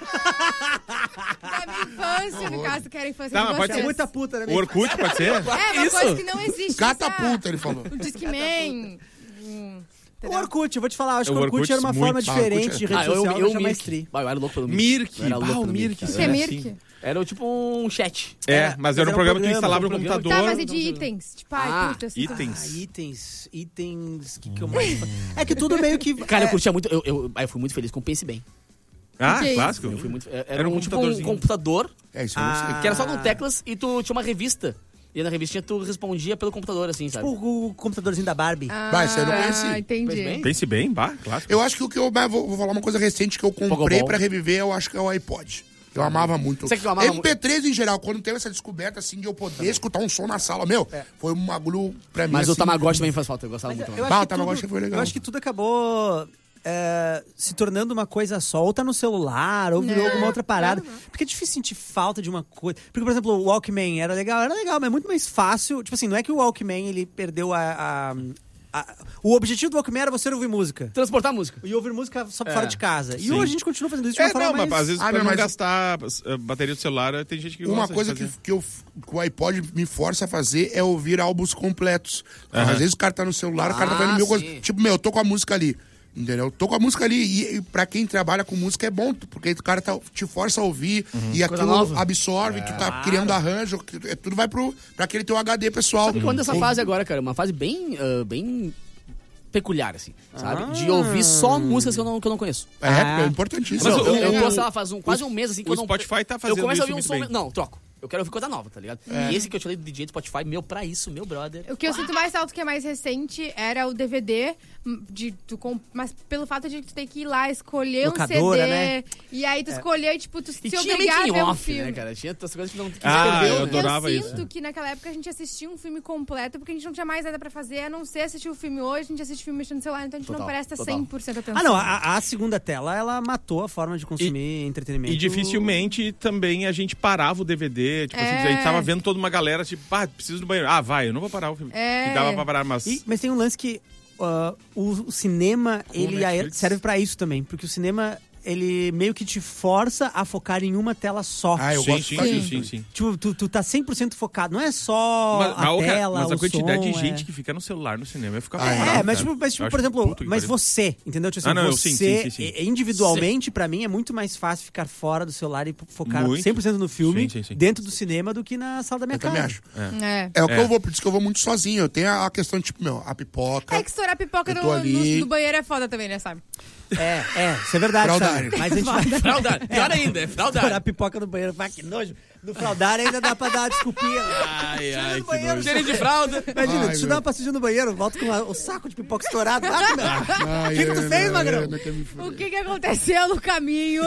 [SPEAKER 11] da minha infância, no caso, que era a infância
[SPEAKER 8] Tá,
[SPEAKER 11] de
[SPEAKER 8] mas pode
[SPEAKER 11] vocês.
[SPEAKER 8] ser
[SPEAKER 10] Muita puta, né?
[SPEAKER 8] O Orkut, pode ser?
[SPEAKER 11] É, uma
[SPEAKER 3] Isso?
[SPEAKER 11] coisa que não existe.
[SPEAKER 9] Catapulta, ele falou.
[SPEAKER 11] O Discman. hum,
[SPEAKER 10] O
[SPEAKER 11] entendeu?
[SPEAKER 10] Orkut, eu vou te falar, eu acho
[SPEAKER 8] O
[SPEAKER 10] que o Orkut
[SPEAKER 8] Orkut
[SPEAKER 10] era uma
[SPEAKER 8] muito.
[SPEAKER 10] forma
[SPEAKER 9] Ah,
[SPEAKER 10] diferente
[SPEAKER 9] Orkut
[SPEAKER 10] de
[SPEAKER 9] é-
[SPEAKER 10] rede
[SPEAKER 3] Ah, eu,
[SPEAKER 10] social,
[SPEAKER 3] eu,
[SPEAKER 10] eu,
[SPEAKER 3] eu
[SPEAKER 10] mais
[SPEAKER 3] Mirk.
[SPEAKER 10] tri.
[SPEAKER 3] Ah, eu era louco pelo Mirk.
[SPEAKER 8] Mirk.
[SPEAKER 3] Eu era louco
[SPEAKER 8] Bah, o
[SPEAKER 3] pelo
[SPEAKER 8] Mirk.
[SPEAKER 11] Isso é
[SPEAKER 8] É,
[SPEAKER 11] Mirk?
[SPEAKER 8] sim.
[SPEAKER 3] Era tipo um chat.
[SPEAKER 8] É,
[SPEAKER 10] É,
[SPEAKER 8] mas
[SPEAKER 10] mas
[SPEAKER 8] era um
[SPEAKER 10] era um
[SPEAKER 8] programa que tu
[SPEAKER 10] programa,
[SPEAKER 8] instalava no
[SPEAKER 3] um programa.
[SPEAKER 8] computador.
[SPEAKER 11] Tá, mas e de itens? Tipo, ai,
[SPEAKER 3] Ah,
[SPEAKER 11] puta, eu sinto-
[SPEAKER 8] itens.
[SPEAKER 10] Ah, itens, itens, que que eu mais... É que tudo meio que...
[SPEAKER 3] Cara,
[SPEAKER 10] é,
[SPEAKER 3] eu curtia muito. Eu, eu, aí eu fui muito feliz com o Pense Bem.
[SPEAKER 8] Ah,
[SPEAKER 11] Que isso?
[SPEAKER 8] clássico.
[SPEAKER 3] Eu fui muito, era,
[SPEAKER 8] Era um
[SPEAKER 3] um, tipo um
[SPEAKER 8] computadorzinho.
[SPEAKER 3] computador
[SPEAKER 9] É isso, eu não sei.
[SPEAKER 10] Ah.
[SPEAKER 3] que era só com teclas e tu tinha uma revista. E na revistinha tu respondia pelo computador, assim, sabe?
[SPEAKER 10] O, o computadorzinho da Barbie.
[SPEAKER 11] Ah,
[SPEAKER 9] Vai, isso aí eu não conheci.
[SPEAKER 11] entendi.
[SPEAKER 3] Pense bem?
[SPEAKER 8] Pense bem, bah, clássico.
[SPEAKER 9] Eu acho que o que eu mas vou, vou falar uma coisa recente que eu comprei
[SPEAKER 3] Pogobol.
[SPEAKER 9] pra reviver, eu acho que é o iPod. Eu amava muito.
[SPEAKER 3] Sabe que eu amava
[SPEAKER 9] M P três em geral, quando teve essa descoberta assim de eu poder escutar um som na sala, meu, foi um bagulho pra mim.
[SPEAKER 3] Mas
[SPEAKER 9] assim,
[SPEAKER 3] o Tamagotchi também faz falta, eu gostava muito.
[SPEAKER 10] Eu
[SPEAKER 3] também.
[SPEAKER 10] acho
[SPEAKER 9] Ah,
[SPEAKER 10] que
[SPEAKER 9] o Tamagotchi
[SPEAKER 10] tudo-
[SPEAKER 9] foi legal.
[SPEAKER 10] Eu acho que tudo acabou é, se tornando uma coisa só, ou tá no celular, ou virou
[SPEAKER 11] É.
[SPEAKER 10] alguma outra parada. Porque é difícil sentir falta de uma coisa. Porque, por exemplo, o Walkman era legal, era legal, mas é muito mais fácil. Tipo assim, não é que o Walkman ele perdeu a. a- a- o objetivo do Walkman era você ouvir música.
[SPEAKER 3] Transportar música.
[SPEAKER 10] E ouvir música só
[SPEAKER 3] É,
[SPEAKER 10] fora de casa. E
[SPEAKER 8] sim.
[SPEAKER 10] hoje a gente continua fazendo isso de uma
[SPEAKER 8] É,
[SPEAKER 10] forma
[SPEAKER 8] não, mas
[SPEAKER 10] mais...
[SPEAKER 8] às vezes
[SPEAKER 9] Ah,
[SPEAKER 8] pra
[SPEAKER 9] não,
[SPEAKER 8] não
[SPEAKER 9] mas-
[SPEAKER 8] gastar a bateria do celular, tem gente que
[SPEAKER 9] Uma
[SPEAKER 8] gosta
[SPEAKER 9] coisa
[SPEAKER 8] de
[SPEAKER 9] que,
[SPEAKER 8] fazer.
[SPEAKER 9] que, eu, que o iPod me força a fazer é ouvir álbuns completos.
[SPEAKER 8] Aham.
[SPEAKER 9] Às vezes o cara tá no celular, o cara tá
[SPEAKER 3] Ah,
[SPEAKER 9] fazendo mil
[SPEAKER 3] sim.
[SPEAKER 9] coisas. Tipo, meu, eu tô com a música ali. Entendeu? Tô com a música ali. E, e pra quem trabalha com música é bom, porque o cara tá- te força a ouvir e aquilo
[SPEAKER 3] nova.
[SPEAKER 9] absorve, tu tá criando arranjo, que- é, tudo vai pro, pra aquele teu H D pessoal.
[SPEAKER 3] Sabe que eu ando nessa
[SPEAKER 9] Ou-
[SPEAKER 3] fase agora, cara? Uma fase bem, ah, bem peculiar, assim, sabe? De ouvir só músicas que eu não, que eu não conheço.
[SPEAKER 9] É,
[SPEAKER 10] Ah.
[SPEAKER 9] é importantíssimo.
[SPEAKER 3] Mas
[SPEAKER 8] Mas
[SPEAKER 3] eu,
[SPEAKER 8] o-
[SPEAKER 3] eu,
[SPEAKER 8] o-
[SPEAKER 3] tô, sei lá, faz um, quase um mês, assim, que
[SPEAKER 8] o
[SPEAKER 3] eu não...
[SPEAKER 8] Spotify tá
[SPEAKER 3] Eu
[SPEAKER 8] fazendo
[SPEAKER 3] começo a
[SPEAKER 8] isso
[SPEAKER 3] ouvir um
[SPEAKER 8] muito
[SPEAKER 3] som...
[SPEAKER 8] bem.
[SPEAKER 3] Não, troco. Eu quero ouvir coisa nova, tá ligado? E esse que eu te falei do D J do Spotify, meu, pra isso, meu brother.
[SPEAKER 11] O que eu sinto mais alto que é mais recente era o D V D, hum, de, tu comp- mas pelo fato de tu ter que ir lá escolher
[SPEAKER 10] Locadora,
[SPEAKER 11] um C D,
[SPEAKER 10] né?
[SPEAKER 11] e aí tu escolher e tipo, tu
[SPEAKER 3] E
[SPEAKER 11] se
[SPEAKER 3] tinha
[SPEAKER 11] obrigar a
[SPEAKER 3] making
[SPEAKER 11] ver um
[SPEAKER 3] off,
[SPEAKER 11] filme.
[SPEAKER 3] né, cara? Tinha outras coisas que não que
[SPEAKER 8] Ah,
[SPEAKER 3] se perdeu,
[SPEAKER 8] eu
[SPEAKER 3] né?
[SPEAKER 8] adorava
[SPEAKER 11] eu
[SPEAKER 8] isso.
[SPEAKER 11] sinto que naquela época a gente assistia um filme completo porque a gente não tinha mais nada pra fazer, a não ser assistir o filme hoje, a gente assiste o filme mexendo no celular, então a gente
[SPEAKER 3] Total,
[SPEAKER 11] não presta
[SPEAKER 3] total.
[SPEAKER 11] cem por cento atenção.
[SPEAKER 10] Ah, não, a, a segunda tela, ela matou a forma de consumir entretenimento.
[SPEAKER 8] E dificilmente também a gente parava o D V D. Tipo assim,
[SPEAKER 11] É.
[SPEAKER 8] a gente tava vendo toda uma galera, tipo, ah, preciso do banheiro. Ah, vai, eu não vou parar o filme.
[SPEAKER 11] É.
[SPEAKER 8] E dava pra parar, mas.
[SPEAKER 10] E- mas tem um lance que uh, o, o cinema, ele
[SPEAKER 8] Netflix.
[SPEAKER 10] serve pra isso também. Porque o cinema, ele meio que te força a focar em uma tela só.
[SPEAKER 9] Ah, eu
[SPEAKER 8] sim,
[SPEAKER 9] gosto
[SPEAKER 8] sim,
[SPEAKER 9] de fazer
[SPEAKER 8] sim,
[SPEAKER 9] isso.
[SPEAKER 8] sim, sim.
[SPEAKER 10] Tipo, tu, tu tá cem por cento focado. Não é só
[SPEAKER 8] Mas,
[SPEAKER 10] a
[SPEAKER 8] mas, cara,
[SPEAKER 10] tela,
[SPEAKER 8] mas a
[SPEAKER 10] o
[SPEAKER 8] quantidade
[SPEAKER 10] som,
[SPEAKER 8] de gente
[SPEAKER 10] é...
[SPEAKER 8] que fica no celular no cinema fica
[SPEAKER 10] É,
[SPEAKER 8] bravo,
[SPEAKER 10] mas
[SPEAKER 8] cara.
[SPEAKER 10] tipo, mas, tipo,
[SPEAKER 8] Eu
[SPEAKER 10] por
[SPEAKER 8] acho
[SPEAKER 10] exemplo,
[SPEAKER 8] puto que
[SPEAKER 10] mas
[SPEAKER 8] pariu.
[SPEAKER 10] você, entendeu? Tipo assim,
[SPEAKER 8] Ah, não, eu-
[SPEAKER 10] você,
[SPEAKER 8] sim, sim, sim, sim.
[SPEAKER 10] eh, individualmente, pra mim, é muito mais fácil ficar fora do celular e focar
[SPEAKER 8] Muito.
[SPEAKER 10] cem por cento no filme,
[SPEAKER 8] Sim, sim, sim.
[SPEAKER 10] dentro do cinema, do que na sala da minha
[SPEAKER 9] Eu
[SPEAKER 10] casa.
[SPEAKER 9] também acho.
[SPEAKER 11] É.
[SPEAKER 9] É o que
[SPEAKER 8] É.
[SPEAKER 9] eu vou, por isso que eu vou muito sozinho. Eu tenho a, a questão, tipo, meu, a pipoca.
[SPEAKER 11] É que estourar pipoca
[SPEAKER 9] Eu
[SPEAKER 11] no,
[SPEAKER 9] tô ali.
[SPEAKER 11] no- no banheiro é foda também, né, sabe?
[SPEAKER 10] É, é, isso é verdade,
[SPEAKER 9] Fraudário.
[SPEAKER 10] sabe? Mas a gente vai...
[SPEAKER 3] Fraudário. Pior ainda, é
[SPEAKER 10] Estourar
[SPEAKER 3] fraudário.
[SPEAKER 10] pipoca no banheiro, vai, que nojo. No fraldar ainda dá pra dar uma desculpinha.
[SPEAKER 8] Ai, ai,
[SPEAKER 10] no
[SPEAKER 8] que
[SPEAKER 10] banheiro,
[SPEAKER 8] nojo.
[SPEAKER 3] Cheirinho de fralda.
[SPEAKER 10] Imagina,
[SPEAKER 9] Ai,
[SPEAKER 10] deixa eu
[SPEAKER 9] meu.
[SPEAKER 10] dar uma passadinha no banheiro, volto com a- o saco de pipoca estourado. Ah, meu.
[SPEAKER 9] Ai,
[SPEAKER 10] O que que tu
[SPEAKER 9] ai,
[SPEAKER 10] fez,
[SPEAKER 9] ai,
[SPEAKER 10] Magrão?
[SPEAKER 9] ai, quer me fuder.
[SPEAKER 11] O que que aconteceu no caminho?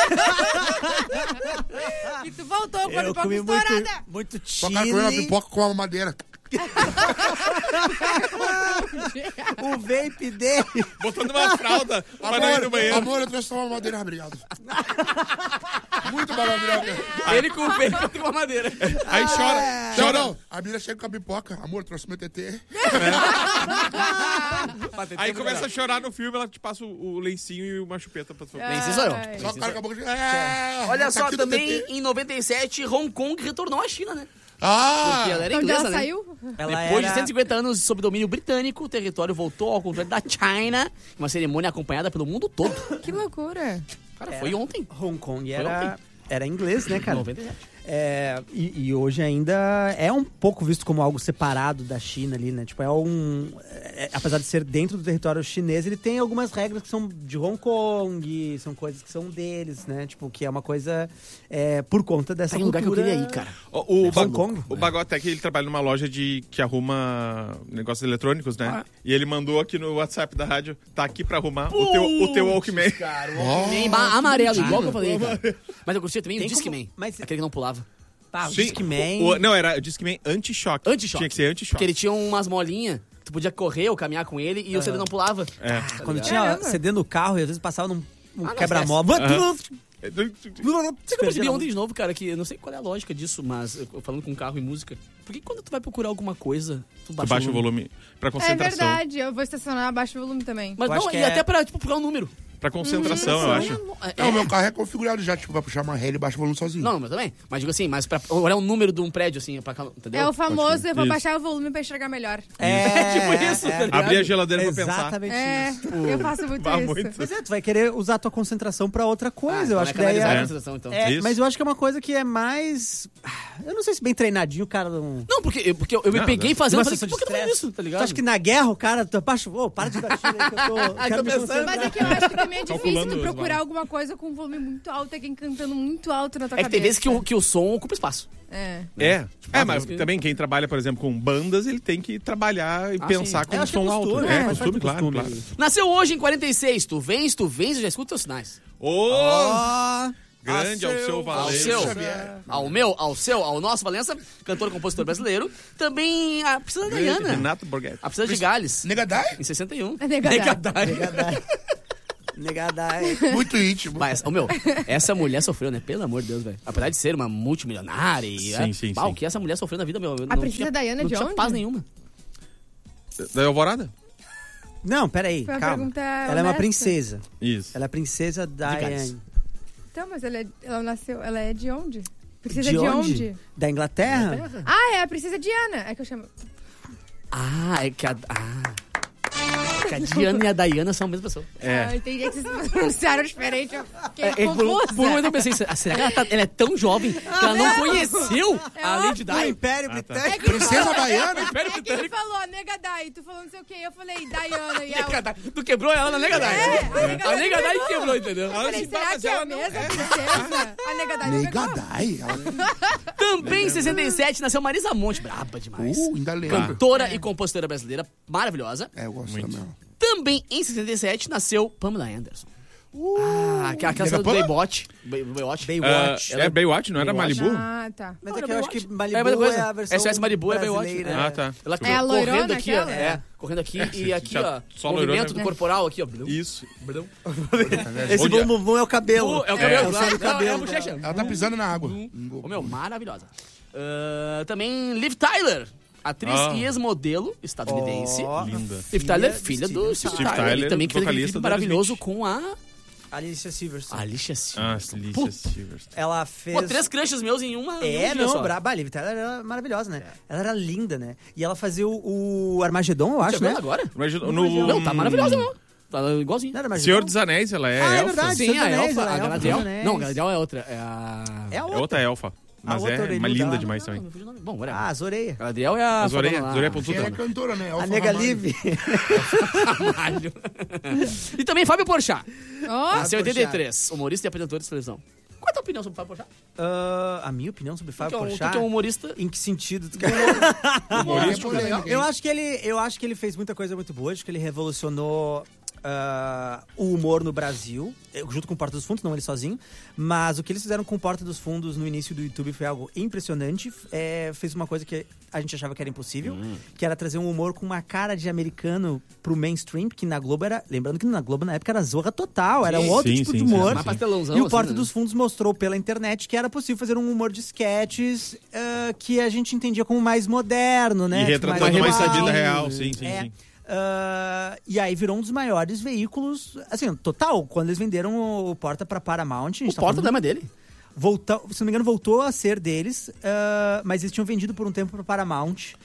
[SPEAKER 11] que tu voltou com a
[SPEAKER 10] Eu
[SPEAKER 11] pipoca
[SPEAKER 10] comi
[SPEAKER 11] estourada.
[SPEAKER 10] muito, muito
[SPEAKER 9] Só cara comendo uma
[SPEAKER 10] chile,
[SPEAKER 9] pipoca com uma madeira.
[SPEAKER 10] o vape dele.
[SPEAKER 8] Botando uma fralda para ir no
[SPEAKER 9] Amor,
[SPEAKER 8] banheiro.
[SPEAKER 9] amor, eu trouxe só uma madeira, obrigado. Muito maravilhoso.
[SPEAKER 3] Ele com o peito com a madeira.
[SPEAKER 8] Aí chora.
[SPEAKER 9] Não,
[SPEAKER 8] Chora.
[SPEAKER 9] não. A menina chega com a pipoca. Amor, trouxe meu T T.
[SPEAKER 8] Aí começa a chorar no filme, ela te passa o, o lencinho e uma chupeta pra tu.
[SPEAKER 3] Nem se sou eu.
[SPEAKER 11] Ai.
[SPEAKER 3] Nem
[SPEAKER 9] Só
[SPEAKER 3] se
[SPEAKER 9] o cara
[SPEAKER 3] sou eu.
[SPEAKER 9] acabou de... É,
[SPEAKER 3] Olha
[SPEAKER 9] tá
[SPEAKER 3] só,
[SPEAKER 9] aqui no
[SPEAKER 3] também
[SPEAKER 9] T T.
[SPEAKER 3] em noventa e sete, Hong Kong retornou à China, né?
[SPEAKER 9] Ah!
[SPEAKER 3] Porque ela era
[SPEAKER 11] Onde
[SPEAKER 3] inglesa,
[SPEAKER 11] ela
[SPEAKER 3] né?
[SPEAKER 11] saiu?
[SPEAKER 10] Ela
[SPEAKER 3] Depois
[SPEAKER 10] era...
[SPEAKER 3] de cento e cinquenta anos sob domínio britânico, o território voltou ao controle da China, uma cerimônia acompanhada pelo mundo todo.
[SPEAKER 11] Que loucura.
[SPEAKER 3] Cara, foi ontem.
[SPEAKER 10] Hong Kong
[SPEAKER 3] Foi
[SPEAKER 10] era,
[SPEAKER 3] ontem.
[SPEAKER 10] era inglês, né, cara?
[SPEAKER 3] noventa e sete.
[SPEAKER 10] É, e, e hoje ainda é um pouco visto como algo separado da China ali, né? Tipo, é um... É, apesar de ser dentro do território chinês, ele tem algumas regras que são de Hong Kong, são coisas que são deles, né? Tipo, que é uma coisa é, por conta dessa
[SPEAKER 3] Tem um lugar
[SPEAKER 10] cultura...
[SPEAKER 3] que eu queria ir, cara.
[SPEAKER 8] O, o,
[SPEAKER 10] É,
[SPEAKER 8] Ba-
[SPEAKER 10] Hong Kong?
[SPEAKER 8] o Bagotec, ele trabalha numa loja de, que arruma negócios eletrônicos, né?
[SPEAKER 3] Ah.
[SPEAKER 8] E ele mandou aqui no WhatsApp da rádio, tá aqui pra arrumar o teu, o teu Walkman.
[SPEAKER 3] Cara, o Walkman oh, amarelo, igual que eu falei, cara. Mas eu curtia também
[SPEAKER 10] Tem
[SPEAKER 3] o Discman,
[SPEAKER 10] como- mas-
[SPEAKER 3] aquele que não pulava.
[SPEAKER 10] Tá, o
[SPEAKER 8] Sim,
[SPEAKER 10] Discman...
[SPEAKER 8] o- o- não, era o Discman anti-choque.
[SPEAKER 3] Anti-choque.
[SPEAKER 8] Tinha que ser anti-choque.
[SPEAKER 3] Porque ele tinha umas molinhas, tu podia correr ou caminhar com ele e o C D não pulava.
[SPEAKER 8] É.
[SPEAKER 3] Tá
[SPEAKER 10] Quando
[SPEAKER 3] ligado?
[SPEAKER 10] tinha
[SPEAKER 11] Caramba.
[SPEAKER 10] C D no carro, e às vezes passava num um
[SPEAKER 3] Ah, não,
[SPEAKER 10] quebra-mola.
[SPEAKER 8] Aham.
[SPEAKER 3] Sabe que eu percebi ontem de novo, cara, que eu não sei qual é a lógica disso, mas eu, falando com carro e música, por que quando tu vai procurar alguma coisa, tu
[SPEAKER 8] Tu
[SPEAKER 3] baixa,
[SPEAKER 8] baixa o volume pra
[SPEAKER 11] É
[SPEAKER 8] concentração.
[SPEAKER 11] verdade, eu vou estacionar abaixo do volume também.
[SPEAKER 3] Mas
[SPEAKER 10] Eu
[SPEAKER 3] não,
[SPEAKER 10] acho que
[SPEAKER 3] e
[SPEAKER 10] é-
[SPEAKER 3] até pra, tipo, procurar um número.
[SPEAKER 8] Pra concentração, eu acho.
[SPEAKER 3] É,
[SPEAKER 9] Não, o meu carro é configurado já, tipo, pra puxar uma ré, ele baixa o volume sozinho.
[SPEAKER 3] Não, mas também. Mas digo assim, mas pra olhar o número de um prédio, assim, pra, entendeu?
[SPEAKER 11] É o famoso, eu vou
[SPEAKER 8] Isso.
[SPEAKER 11] baixar o volume pra enxergar melhor.
[SPEAKER 10] É,
[SPEAKER 3] tipo isso, tá ligado?
[SPEAKER 8] Abrir a geladeira pra pensar.
[SPEAKER 10] Exatamente
[SPEAKER 11] É,
[SPEAKER 10] isso.
[SPEAKER 11] eu faço muito
[SPEAKER 8] Bah,
[SPEAKER 11] isso.
[SPEAKER 8] muito.
[SPEAKER 10] Mas é, tu vai querer usar a tua concentração pra outra coisa.
[SPEAKER 3] Ah,
[SPEAKER 10] eu
[SPEAKER 3] então
[SPEAKER 10] acho
[SPEAKER 3] é
[SPEAKER 10] que daí
[SPEAKER 3] canalizar
[SPEAKER 10] é...
[SPEAKER 3] a concentração, então.
[SPEAKER 10] É,
[SPEAKER 8] Isso.
[SPEAKER 10] mas eu acho que é uma coisa que é mais... Eu não sei se bem treinadinho o cara não...
[SPEAKER 3] Não, porque, eu- porque eu, eu me
[SPEAKER 8] Não,
[SPEAKER 3] peguei
[SPEAKER 8] não.
[SPEAKER 3] fazendo,
[SPEAKER 10] Uma
[SPEAKER 3] eu falei,
[SPEAKER 10] sensação
[SPEAKER 3] por que
[SPEAKER 10] de
[SPEAKER 3] eu tô fazendo
[SPEAKER 10] estresse.
[SPEAKER 3] isso, tá
[SPEAKER 10] Tu
[SPEAKER 3] ligado?
[SPEAKER 10] acha que na guerra o cara... Tu, Baixo, ô, para de dar tiro aí que eu tô...
[SPEAKER 3] Ai,
[SPEAKER 10] quero
[SPEAKER 3] tô
[SPEAKER 10] me
[SPEAKER 3] pensando.
[SPEAKER 10] concentrar.
[SPEAKER 11] Mas é que eu acho que também é difícil
[SPEAKER 8] Calculando
[SPEAKER 11] tu
[SPEAKER 8] os
[SPEAKER 11] procurar
[SPEAKER 8] valores.
[SPEAKER 11] alguma coisa com um volume muito alto, alguém cantando muito alto na tua
[SPEAKER 3] É que
[SPEAKER 11] cabeça.
[SPEAKER 3] tem vezes que o, que o som ocupa espaço.
[SPEAKER 11] É.
[SPEAKER 8] É. É, mas
[SPEAKER 3] que-
[SPEAKER 8] também quem trabalha, por exemplo, com bandas, ele tem que trabalhar e
[SPEAKER 3] Ah,
[SPEAKER 8] pensar
[SPEAKER 3] sim.
[SPEAKER 8] com
[SPEAKER 10] Eu
[SPEAKER 8] um
[SPEAKER 10] acho que é
[SPEAKER 8] som alto.
[SPEAKER 10] costume,
[SPEAKER 8] É,
[SPEAKER 10] né? Faz
[SPEAKER 8] costume,
[SPEAKER 10] parte do
[SPEAKER 8] claro,
[SPEAKER 10] costume.
[SPEAKER 8] claro.
[SPEAKER 3] Nasceu hoje em quarenta e seis. Tu vens, tu vens, eu já escuto teus sinais.
[SPEAKER 8] Ô!
[SPEAKER 10] Ó,
[SPEAKER 8] Grande ao seu
[SPEAKER 3] Ao
[SPEAKER 8] Valença.
[SPEAKER 3] seu,
[SPEAKER 9] Xavier.
[SPEAKER 3] ao meu, ao seu, ao nosso Valença, cantor e compositor brasileiro. Também a Priscila
[SPEAKER 8] Grande
[SPEAKER 3] Dayana.
[SPEAKER 8] Renato Borghetti.
[SPEAKER 3] A Priscila de Gales,
[SPEAKER 9] Negadai?
[SPEAKER 3] em sessenta e um.
[SPEAKER 11] É Negadai.
[SPEAKER 3] Negadai.
[SPEAKER 10] Negadai.
[SPEAKER 9] Muito íntimo.
[SPEAKER 3] Mas, ô meu, essa mulher sofreu, né? Pelo amor de Deus, velho. Apesar de ser uma multimilionária e...
[SPEAKER 8] Sim, sim,
[SPEAKER 3] Pau,
[SPEAKER 8] sim.
[SPEAKER 3] o que essa mulher sofreu na vida, meu. eu
[SPEAKER 11] A
[SPEAKER 3] não
[SPEAKER 11] Princesa
[SPEAKER 3] tinha,
[SPEAKER 11] Diana
[SPEAKER 3] não
[SPEAKER 11] de
[SPEAKER 3] tinha
[SPEAKER 11] onde?
[SPEAKER 3] paz nenhuma.
[SPEAKER 8] Da Alvorada?
[SPEAKER 10] Não, peraí,
[SPEAKER 11] Foi uma
[SPEAKER 10] calma.
[SPEAKER 11] pergunta
[SPEAKER 10] Ela é uma
[SPEAKER 11] honesta.
[SPEAKER 10] princesa.
[SPEAKER 8] Isso.
[SPEAKER 10] Ela é a princesa
[SPEAKER 3] Gales.
[SPEAKER 10] Diane.
[SPEAKER 11] Então, mas ela, é, ela nasceu... Ela é de onde? Princesa
[SPEAKER 10] De
[SPEAKER 11] de,
[SPEAKER 10] onde?
[SPEAKER 11] onde?
[SPEAKER 10] Da Inglaterra?
[SPEAKER 11] Ah, é a Princesa Diana. É que eu chamo...
[SPEAKER 3] Ah, é que a... Ah... Que a Diana e a Diana são a mesma pessoa.
[SPEAKER 8] É.
[SPEAKER 11] Ah, eu entendi que vocês pronunciaram diferente. Eu fiquei
[SPEAKER 3] É, é, por, um-
[SPEAKER 11] confusa.
[SPEAKER 3] por um momento eu pensei, será que ela, tá- ela é tão jovem que ela não conheceu
[SPEAKER 11] É
[SPEAKER 3] a Lady
[SPEAKER 10] Do
[SPEAKER 3] Di?
[SPEAKER 10] Império
[SPEAKER 8] Ah, tá.
[SPEAKER 10] Britânico.
[SPEAKER 11] É que ele
[SPEAKER 9] Princesa
[SPEAKER 11] falou-
[SPEAKER 9] Baiana?
[SPEAKER 3] Império
[SPEAKER 11] É que ele
[SPEAKER 3] Britânico.
[SPEAKER 11] falou, Negadai, tu falou não sei o quê. Eu falei, Diana. E ela...
[SPEAKER 3] Negadai. Tu quebrou ela na Negadai.
[SPEAKER 11] É, a Negadai
[SPEAKER 3] A Negadai
[SPEAKER 11] pegou.
[SPEAKER 3] quebrou, entendeu?
[SPEAKER 11] Eu falei, será que é a mesma princesa? A Negadai não pegou?
[SPEAKER 9] Negadai? Ela...
[SPEAKER 3] Também em sessenta e sete nasceu Marisa Monte, braba demais.
[SPEAKER 9] Uh, ainda lembro.
[SPEAKER 3] Cantora e compositora brasileira, maravilhosa.
[SPEAKER 9] É, eu gosto
[SPEAKER 8] Muito.
[SPEAKER 9] também.
[SPEAKER 3] Também em sessenta e sete nasceu Pamela Anderson. ah, aquela aquela
[SPEAKER 9] Nega
[SPEAKER 3] do
[SPEAKER 9] Pamela?
[SPEAKER 3] Baywatch. Bay- Baywatch.
[SPEAKER 10] Baywatch.
[SPEAKER 8] Ah, é Baywatch, não era
[SPEAKER 3] Baywatch.
[SPEAKER 8] Malibu?
[SPEAKER 11] Ah, tá.
[SPEAKER 10] Mas
[SPEAKER 3] Não,
[SPEAKER 10] é que
[SPEAKER 3] era
[SPEAKER 10] eu acho que
[SPEAKER 3] Baywatch.
[SPEAKER 10] Malibu
[SPEAKER 3] É a mesma
[SPEAKER 10] é,
[SPEAKER 3] coisa.
[SPEAKER 10] a versão
[SPEAKER 3] S O S Malibu é Baywatch.
[SPEAKER 10] brasileira.
[SPEAKER 3] É.
[SPEAKER 8] Ah, tá.
[SPEAKER 3] Ela
[SPEAKER 11] É a
[SPEAKER 3] correndo
[SPEAKER 11] loirona
[SPEAKER 3] aqui, ó.
[SPEAKER 11] aquela?
[SPEAKER 3] É, correndo aqui e aqui,
[SPEAKER 8] já-
[SPEAKER 3] ó.
[SPEAKER 8] só
[SPEAKER 3] Movimento
[SPEAKER 8] loirona.
[SPEAKER 3] do corporal aqui, ó.
[SPEAKER 8] Isso.
[SPEAKER 3] Blum.
[SPEAKER 10] Esse
[SPEAKER 8] Onde é?
[SPEAKER 10] bum bum é o cabelo.
[SPEAKER 3] É o cabelo,
[SPEAKER 10] É,
[SPEAKER 3] claro.
[SPEAKER 10] o seu
[SPEAKER 3] Não,
[SPEAKER 10] cabelo.
[SPEAKER 3] é a bochecha.
[SPEAKER 9] Ela tá pisando na água.
[SPEAKER 3] Ô, meu, maravilhosa. Ah, também Liv Tyler, atriz
[SPEAKER 8] Ah.
[SPEAKER 3] e ex-modelo estadunidense.
[SPEAKER 10] Ó,
[SPEAKER 8] Linda.
[SPEAKER 3] Liv Tyler, filha do Steve
[SPEAKER 8] Steve
[SPEAKER 3] Tyler.
[SPEAKER 8] Tyler,
[SPEAKER 3] E também que fez aquele
[SPEAKER 8] vocalista
[SPEAKER 3] clipe
[SPEAKER 8] do
[SPEAKER 3] maravilhoso
[SPEAKER 8] Aerosmith.
[SPEAKER 3] com a
[SPEAKER 10] Alicia Silverstone.
[SPEAKER 3] Alicia
[SPEAKER 8] Ah,
[SPEAKER 3] Silverstone.
[SPEAKER 8] Alicia
[SPEAKER 3] Puta.
[SPEAKER 8] Silverstone.
[SPEAKER 10] Ela fez...
[SPEAKER 3] Pô, três crushes meus em uma. em
[SPEAKER 10] É,
[SPEAKER 3] um dia
[SPEAKER 10] não,
[SPEAKER 3] só.
[SPEAKER 10] braba. A Liv Tyler era maravilhosa, né? Ela era linda, né? E ela fazia o, o Armagedon, eu
[SPEAKER 3] Já
[SPEAKER 10] acho,
[SPEAKER 3] viu
[SPEAKER 10] né?
[SPEAKER 3] ela agora?
[SPEAKER 8] Mas no,
[SPEAKER 3] Não, tá maravilhosa, não. Tá igualzinho.
[SPEAKER 10] Não era Armagedon?
[SPEAKER 8] Senhor dos Anéis, ela é
[SPEAKER 10] Ah, é
[SPEAKER 8] elfa.
[SPEAKER 10] verdade.
[SPEAKER 3] Sim,
[SPEAKER 10] Senhor dos
[SPEAKER 3] a
[SPEAKER 10] Anéis,
[SPEAKER 3] elfa,
[SPEAKER 10] ela é
[SPEAKER 3] a
[SPEAKER 10] elfa
[SPEAKER 3] Galadriel.
[SPEAKER 10] dos Anéis.
[SPEAKER 3] Não, a Galadriel é outra. É a...
[SPEAKER 10] É a
[SPEAKER 8] É
[SPEAKER 10] outra.
[SPEAKER 8] outra elfa.
[SPEAKER 10] A
[SPEAKER 8] Mas
[SPEAKER 10] outra
[SPEAKER 8] é
[SPEAKER 10] orelhuda.
[SPEAKER 8] uma linda
[SPEAKER 10] Ah,
[SPEAKER 8] demais
[SPEAKER 3] Não,
[SPEAKER 8] também.
[SPEAKER 3] não fugiu o nome. Bom, whatever.
[SPEAKER 10] Ah, as orelhas.
[SPEAKER 3] Galadriel é a...
[SPEAKER 8] As orelhas,
[SPEAKER 3] fodona lá.
[SPEAKER 8] as orelhas pontudas.
[SPEAKER 9] Ela é cantora, né?
[SPEAKER 10] A
[SPEAKER 9] Alfa
[SPEAKER 10] Nega
[SPEAKER 9] Ramalho.
[SPEAKER 10] Liv.
[SPEAKER 3] Ramalho. E também Fábio Porchat.
[SPEAKER 11] Ó,
[SPEAKER 3] Nasceu em oitenta e três. Humorista e apresentador de televisão. Qual é a tua opinião sobre Fábio Porchat?
[SPEAKER 10] Ah, a minha opinião sobre
[SPEAKER 3] Tu
[SPEAKER 10] Fábio
[SPEAKER 3] que é um- tu
[SPEAKER 10] Porchat...
[SPEAKER 3] que é um humorista...
[SPEAKER 10] Em que sentido? Tu quer...
[SPEAKER 9] Humorístico, né?
[SPEAKER 10] Eu acho que ele, eu acho que ele fez muita coisa muito boa, acho que ele revolucionou ah, o humor no Brasil, eh, junto com o Porta dos Fundos, não ele sozinho, mas o que eles fizeram com o Porta dos Fundos no início do YouTube foi algo impressionante, eh, fez uma coisa que a gente achava que era impossível, que era trazer um humor com uma cara de americano pro mainstream, que na Globo era, lembrando que na Globo na época era zorra total, era um outro
[SPEAKER 8] Sim,
[SPEAKER 10] tipo
[SPEAKER 8] sim,
[SPEAKER 10] de
[SPEAKER 8] sim,
[SPEAKER 10] humor,
[SPEAKER 8] sim.
[SPEAKER 3] Mais pastelãozão,
[SPEAKER 10] e o
[SPEAKER 3] assim,
[SPEAKER 10] Porta
[SPEAKER 3] né?
[SPEAKER 10] dos Fundos mostrou pela internet que era possível fazer um humor de sketches ah, que a gente entendia como mais moderno, né?
[SPEAKER 8] E
[SPEAKER 10] Tipo,
[SPEAKER 8] retratando mais a
[SPEAKER 10] real.
[SPEAKER 8] vida real, sim, sim,
[SPEAKER 10] É.
[SPEAKER 8] sim.
[SPEAKER 10] Ah, e aí virou um dos maiores veículos, assim, total, quando eles venderam o Porta pra Paramount, a gente
[SPEAKER 3] O
[SPEAKER 10] tá
[SPEAKER 3] Porta
[SPEAKER 10] falando-
[SPEAKER 3] não é mais dele.
[SPEAKER 10] voltou, se não me engano, voltou a ser deles, ah, mas eles tinham vendido por um tempo pra Paramount.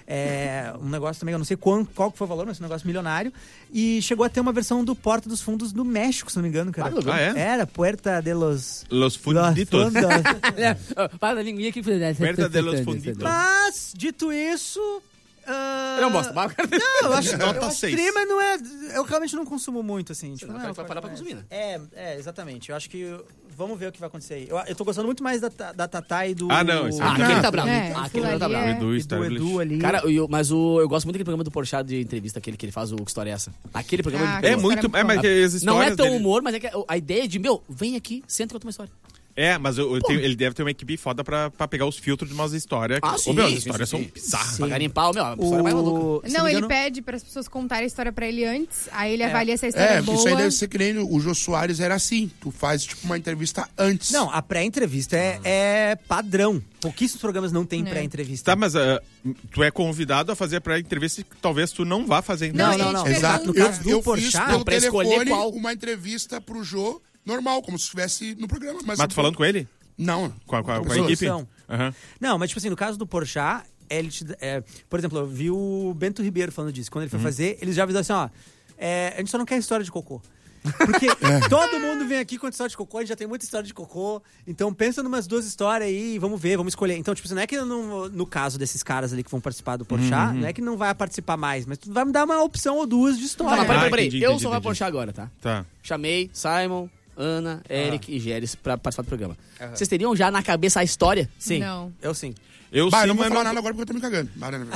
[SPEAKER 10] É um negócio também, eu não sei qual, qual que foi o valor, mas é um negócio milionário. E chegou a ter uma versão do Porta dos Fundos do México, se não me engano, cara.
[SPEAKER 8] Ah, é?
[SPEAKER 10] Era Puerta de los...
[SPEAKER 8] Los Funditos.
[SPEAKER 3] Para a linguinha aqui.
[SPEAKER 8] Puerta de los Funditos.
[SPEAKER 10] Mas, dito isso... Uh...
[SPEAKER 3] Eu não gosto.
[SPEAKER 10] Não, eu acho,
[SPEAKER 8] Nota
[SPEAKER 10] eu acho
[SPEAKER 8] seis.
[SPEAKER 10] tri, mas não é... Eu realmente não consumo muito, assim. Tipo,
[SPEAKER 3] Não,
[SPEAKER 10] não,
[SPEAKER 3] vai parar pra consumir, né?
[SPEAKER 10] É, é, exatamente. Eu acho que... Vamos ver o que vai acontecer aí. Eu, eu tô gostando muito mais da, da Tatá e do...
[SPEAKER 8] Ah, não, esse
[SPEAKER 3] Ah, aquele tá bravo.
[SPEAKER 11] É,
[SPEAKER 3] Ah,
[SPEAKER 11] aquilo
[SPEAKER 3] aquele tá
[SPEAKER 11] ali
[SPEAKER 3] bravo.
[SPEAKER 11] é-
[SPEAKER 8] Edu,
[SPEAKER 10] E do Edu ali.
[SPEAKER 3] Cara, eu, mas o, eu gosto muito daquele programa do Porchat de entrevista, aquele que ele faz o Que História é Essa? Aquele programa...
[SPEAKER 11] Ah,
[SPEAKER 3] ele-
[SPEAKER 8] É
[SPEAKER 11] Essa
[SPEAKER 8] muito.
[SPEAKER 11] história
[SPEAKER 8] É,
[SPEAKER 11] é
[SPEAKER 8] mas
[SPEAKER 11] muito
[SPEAKER 8] as histórias
[SPEAKER 3] não é tão
[SPEAKER 8] dele-
[SPEAKER 3] humor, mas é que a ideia de, meu, vem aqui, senta e conta uma história.
[SPEAKER 8] É, mas eu, eu tenho- ele deve ter uma equipe foda pra, pra pegar os filtros de umas histórias.
[SPEAKER 3] Ah,
[SPEAKER 8] que-
[SPEAKER 3] sim,
[SPEAKER 8] Ô, meu, as
[SPEAKER 3] sim,
[SPEAKER 8] histórias
[SPEAKER 3] sim,
[SPEAKER 8] são
[SPEAKER 3] sim.
[SPEAKER 8] bizarras.
[SPEAKER 3] Pra garimpar, meu, a história mais maluca.
[SPEAKER 10] Se
[SPEAKER 11] Não,
[SPEAKER 10] me
[SPEAKER 11] ele
[SPEAKER 10] engano-
[SPEAKER 11] pede para as pessoas contarem a história pra ele antes, aí ele avalia se a história é,
[SPEAKER 9] É,
[SPEAKER 11] boa.
[SPEAKER 9] isso aí deve ser que nem o Jô Soares era assim. Tu faz, tipo, uma entrevista antes.
[SPEAKER 10] Não, a pré-entrevista é, é padrão. Pouquíssimos programas não têm
[SPEAKER 11] É.
[SPEAKER 10] pré-entrevista.
[SPEAKER 8] Tá, mas ah, tu é convidado a fazer a pré-entrevista que talvez tu não vá fazer
[SPEAKER 10] Não,
[SPEAKER 8] entrevista.
[SPEAKER 10] não, não.
[SPEAKER 9] Exato.
[SPEAKER 10] No
[SPEAKER 9] Eu,
[SPEAKER 10] caso do
[SPEAKER 9] eu
[SPEAKER 10] Porchat,
[SPEAKER 9] fiz
[SPEAKER 3] não,
[SPEAKER 9] pelo
[SPEAKER 3] pra escolher
[SPEAKER 9] telefone
[SPEAKER 3] qual.
[SPEAKER 9] uma entrevista pro Jô normal, como se estivesse no programa. Mas,
[SPEAKER 8] Mas tu falando com ele?
[SPEAKER 9] Não.
[SPEAKER 8] Com a, com a- com a
[SPEAKER 9] Pessoas.
[SPEAKER 8] equipe?
[SPEAKER 10] São.
[SPEAKER 8] Aham.
[SPEAKER 10] Não, mas tipo assim, no caso do Porchat, ele te, é, por exemplo, eu vi o Bento Ribeiro falando disso. Quando ele foi
[SPEAKER 8] Uhum.
[SPEAKER 10] fazer, eles já avisaram assim, ó, é, a gente só não quer história de cocô. Porque todo mundo vem aqui com história de cocô, a gente já tem muita história de cocô. Então pensa numas duas histórias aí, vamos ver, vamos escolher. Então, tipo, assim, não é que no, no caso desses caras ali que vão participar do Porchat,
[SPEAKER 8] Uhum.
[SPEAKER 10] não é que não vai participar mais, mas tu vai me dar uma opção ou duas de
[SPEAKER 3] Tá,
[SPEAKER 10] história.
[SPEAKER 3] mas peraí,
[SPEAKER 8] Ah,
[SPEAKER 3] peraí.
[SPEAKER 8] entendi,
[SPEAKER 3] eu
[SPEAKER 8] entendi,
[SPEAKER 3] só vou
[SPEAKER 8] entendi.
[SPEAKER 3] Porchat agora, tá?
[SPEAKER 8] Tá.
[SPEAKER 3] Chamei Simon, Ana, Eric
[SPEAKER 10] Ah.
[SPEAKER 3] e Géris pra participar do programa. Vocês teriam já na cabeça a história?
[SPEAKER 10] Sim,
[SPEAKER 11] Não.
[SPEAKER 10] eu sim.
[SPEAKER 8] Eu
[SPEAKER 9] Bah,
[SPEAKER 8] sim,
[SPEAKER 9] eu não vou
[SPEAKER 8] mas
[SPEAKER 9] falar
[SPEAKER 8] não...
[SPEAKER 9] nada agora porque eu tô me cagando. Bah, não, não, não.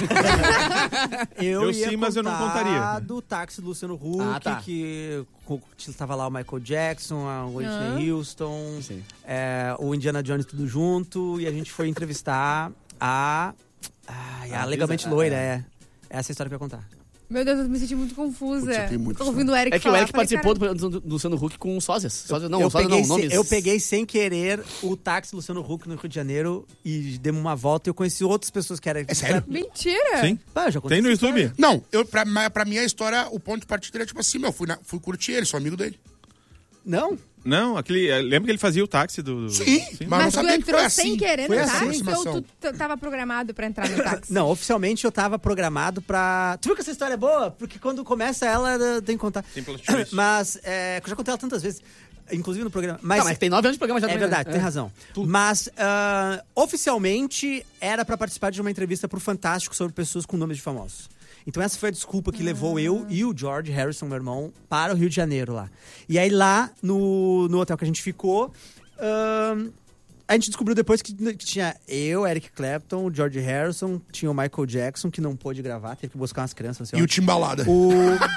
[SPEAKER 10] Eu,
[SPEAKER 8] Eu
[SPEAKER 10] ia
[SPEAKER 8] sim, mas eu não
[SPEAKER 10] contar
[SPEAKER 8] contaria.
[SPEAKER 10] do táxi do Luciano Huck,
[SPEAKER 3] Ah, tá.
[SPEAKER 10] que co- tava lá o Michael Jackson, a Whitney Houston,
[SPEAKER 3] Sim.
[SPEAKER 10] é, o Indiana Jones tudo junto, e a gente foi entrevistar a... Ai, a,
[SPEAKER 3] A
[SPEAKER 10] Legalmente
[SPEAKER 3] Brisa-
[SPEAKER 10] Loira,
[SPEAKER 3] é.
[SPEAKER 10] é. Essa é a história que eu ia contar.
[SPEAKER 11] Meu Deus, eu me senti muito confusa.
[SPEAKER 9] Putz, eu tenho muito
[SPEAKER 11] Tô ouvindo o Eric
[SPEAKER 3] É que o
[SPEAKER 11] falar,
[SPEAKER 3] Eric
[SPEAKER 11] falei,
[SPEAKER 3] participou
[SPEAKER 11] cara,
[SPEAKER 3] do, do, do Luciano Huck com sósias. Sósias não,
[SPEAKER 10] eu,
[SPEAKER 3] sósias
[SPEAKER 10] peguei
[SPEAKER 3] não,
[SPEAKER 10] sem,
[SPEAKER 3] nomes.
[SPEAKER 10] eu peguei sem querer o táxi Luciano Huck no Rio de Janeiro e demos uma volta e eu conheci outras pessoas que eram...
[SPEAKER 9] É sério?
[SPEAKER 11] Mentira!
[SPEAKER 8] Sim.
[SPEAKER 10] Ah, eu já contei
[SPEAKER 8] Tem no
[SPEAKER 10] essa história.
[SPEAKER 8] YouTube?
[SPEAKER 9] Não, eu, pra, mas pra mim a história, o ponto de partida é tipo assim, meu, fui, na, fui curtir ele, sou amigo dele.
[SPEAKER 10] Não?
[SPEAKER 8] Não, aquele. Lembra que ele fazia o táxi do. do-
[SPEAKER 9] Sim, mas, não
[SPEAKER 11] Mas tu
[SPEAKER 9] sabia que
[SPEAKER 11] entrou
[SPEAKER 9] foi
[SPEAKER 11] sem
[SPEAKER 9] assim.
[SPEAKER 11] querer
[SPEAKER 9] Foi
[SPEAKER 11] no
[SPEAKER 9] assim a
[SPEAKER 11] táxi ou
[SPEAKER 9] aproximação.
[SPEAKER 11] tu t- tava programado pra entrar no táxi?
[SPEAKER 10] Não, oficialmente eu tava programado pra... Tu viu que essa história é boa? Porque quando começa ela, tem que contar.
[SPEAKER 8] Tem plot twist.
[SPEAKER 10] Mas, é, que eu já contei ela tantas vezes, inclusive no programa. Mas,
[SPEAKER 3] Tá, mas tem nove anos de programa já
[SPEAKER 10] é
[SPEAKER 3] também, né?
[SPEAKER 10] verdade, tem razão. Mas, ah, oficialmente, era pra participar de uma entrevista pro Fantástico sobre pessoas com nomes de famosos. Então essa foi a desculpa que levou eu e o George Harrison, meu irmão, para o Rio de Janeiro lá. E aí lá, no, no hotel que a gente ficou... ahn, a gente descobriu depois que, que tinha eu, Eric Clapton, o George Harrison, tinha o Michael Jackson, que não pôde gravar, teve que buscar umas crianças. Não sei
[SPEAKER 9] E o
[SPEAKER 10] onde.
[SPEAKER 9] Timbalada.
[SPEAKER 10] O...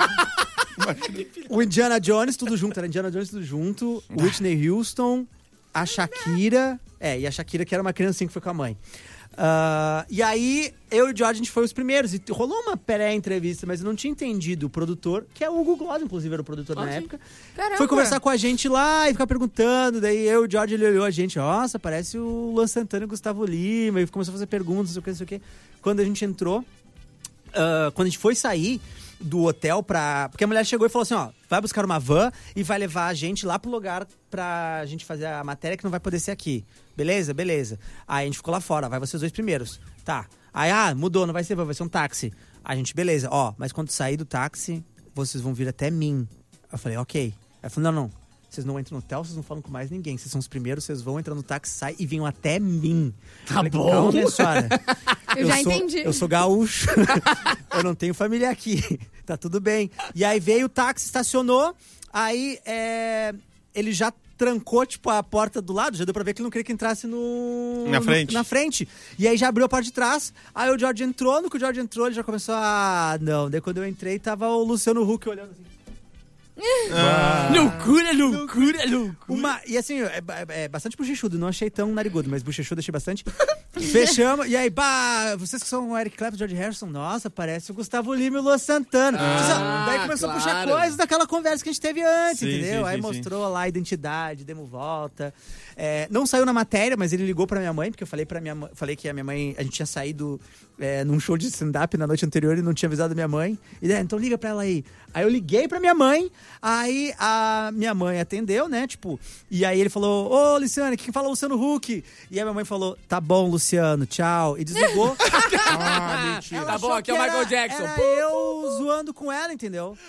[SPEAKER 10] o Indiana Jones, tudo junto. Era Indiana Jones, tudo junto. O Whitney Houston, a Shakira. É, e a Shakira, que era uma criancinha que foi com a mãe. Ah, e aí, eu e o George, a gente foi os primeiros. E rolou uma pré-entrevista, mas eu não tinha entendido. O produtor, que é o Hugo Gloss, inclusive, era o produtor
[SPEAKER 3] Ah,
[SPEAKER 10] na
[SPEAKER 3] sim.
[SPEAKER 10] época.
[SPEAKER 11] Caramba.
[SPEAKER 10] Foi conversar com a gente lá e ficar perguntando. Daí eu e o George, ele olhou a gente. Nossa, parece o Luan Santana e o Gustavo Lima. E começou a fazer perguntas, não sei o que, não sei o que. Quando a gente entrou, ah, quando a gente foi sair do hotel pra... Porque a mulher chegou e falou assim, ó, vai buscar uma van e vai levar a gente lá pro lugar pra gente fazer a matéria que não vai poder ser aqui. Beleza? Beleza. Aí a gente ficou lá fora, vai vocês dois primeiros. Tá. Aí, ah, mudou, não vai ser van, vai ser um táxi. A gente, beleza. Ó, mas quando sair do táxi, vocês vão vir até mim. Eu falei, ok. Ela falou, não, não. Vocês não entram no hotel, vocês não falam com mais ninguém. Vocês são os primeiros, vocês vão entrar no táxi, sai e venham até mim.
[SPEAKER 3] Tá
[SPEAKER 10] Falei,
[SPEAKER 3] bom.
[SPEAKER 10] calma, minha senhora.
[SPEAKER 11] Eu já
[SPEAKER 10] sou,
[SPEAKER 11] entendi.
[SPEAKER 10] Eu sou gaúcho. Eu não tenho família aqui. Tá tudo bem. E aí veio o táxi, estacionou. Aí é, ele já trancou, tipo, a porta do lado. Já deu pra ver que ele não queria que entrasse no...
[SPEAKER 8] Na
[SPEAKER 10] no-
[SPEAKER 8] frente.
[SPEAKER 10] na frente. E aí já abriu a porta de trás. Aí o George entrou. No que o George entrou, ele já começou a... Não. Daí quando eu entrei, tava o Luciano Huck olhando assim.
[SPEAKER 3] Loucura, loucura, loucura.
[SPEAKER 10] Uma, e assim, é, é- é bastante bochechudo, não achei tão narigudo, mas bochechudo achei bastante. Fechamos, e aí, bah, vocês que são o Eric Clapton, George Harrison, nossa, parece o Gustavo Lima e o Luan Santana.
[SPEAKER 3] Ah,
[SPEAKER 10] Daí começou a puxar
[SPEAKER 3] claro.
[SPEAKER 10] coisas daquela conversa que a gente teve antes,
[SPEAKER 8] Sim,
[SPEAKER 10] entendeu?
[SPEAKER 8] sim,
[SPEAKER 10] aí
[SPEAKER 8] sim,
[SPEAKER 10] mostrou lá a identidade, demos volta. É, não saiu na matéria, mas ele ligou pra minha mãe, porque eu falei pra minha mãe, falei que a minha mãe, a gente tinha saído é, num show de stand-up na noite anterior e não tinha avisado a minha mãe. E daí, então liga pra ela aí. Aí eu liguei pra minha mãe, aí a minha mãe atendeu, né? Tipo, e aí ele falou: Ô, Luciane, quem fala é o Luciano Huck? E aí minha mãe falou: Tá bom, Luciane. Luciano, tchau. E desligou.
[SPEAKER 9] Ah, mentira.
[SPEAKER 3] Tá bom, aqui é o Michael Jackson.
[SPEAKER 10] Era eu zoando com ela, entendeu?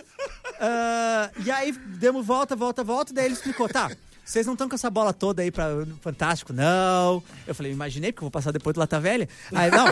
[SPEAKER 10] Uh, e aí, demos volta, volta, volta. Daí ele explicou, tá, vocês não estão com essa bola toda aí pra Fantástico, não. Eu falei, imaginei, porque eu vou passar depois do Lata Velha. Aí, não.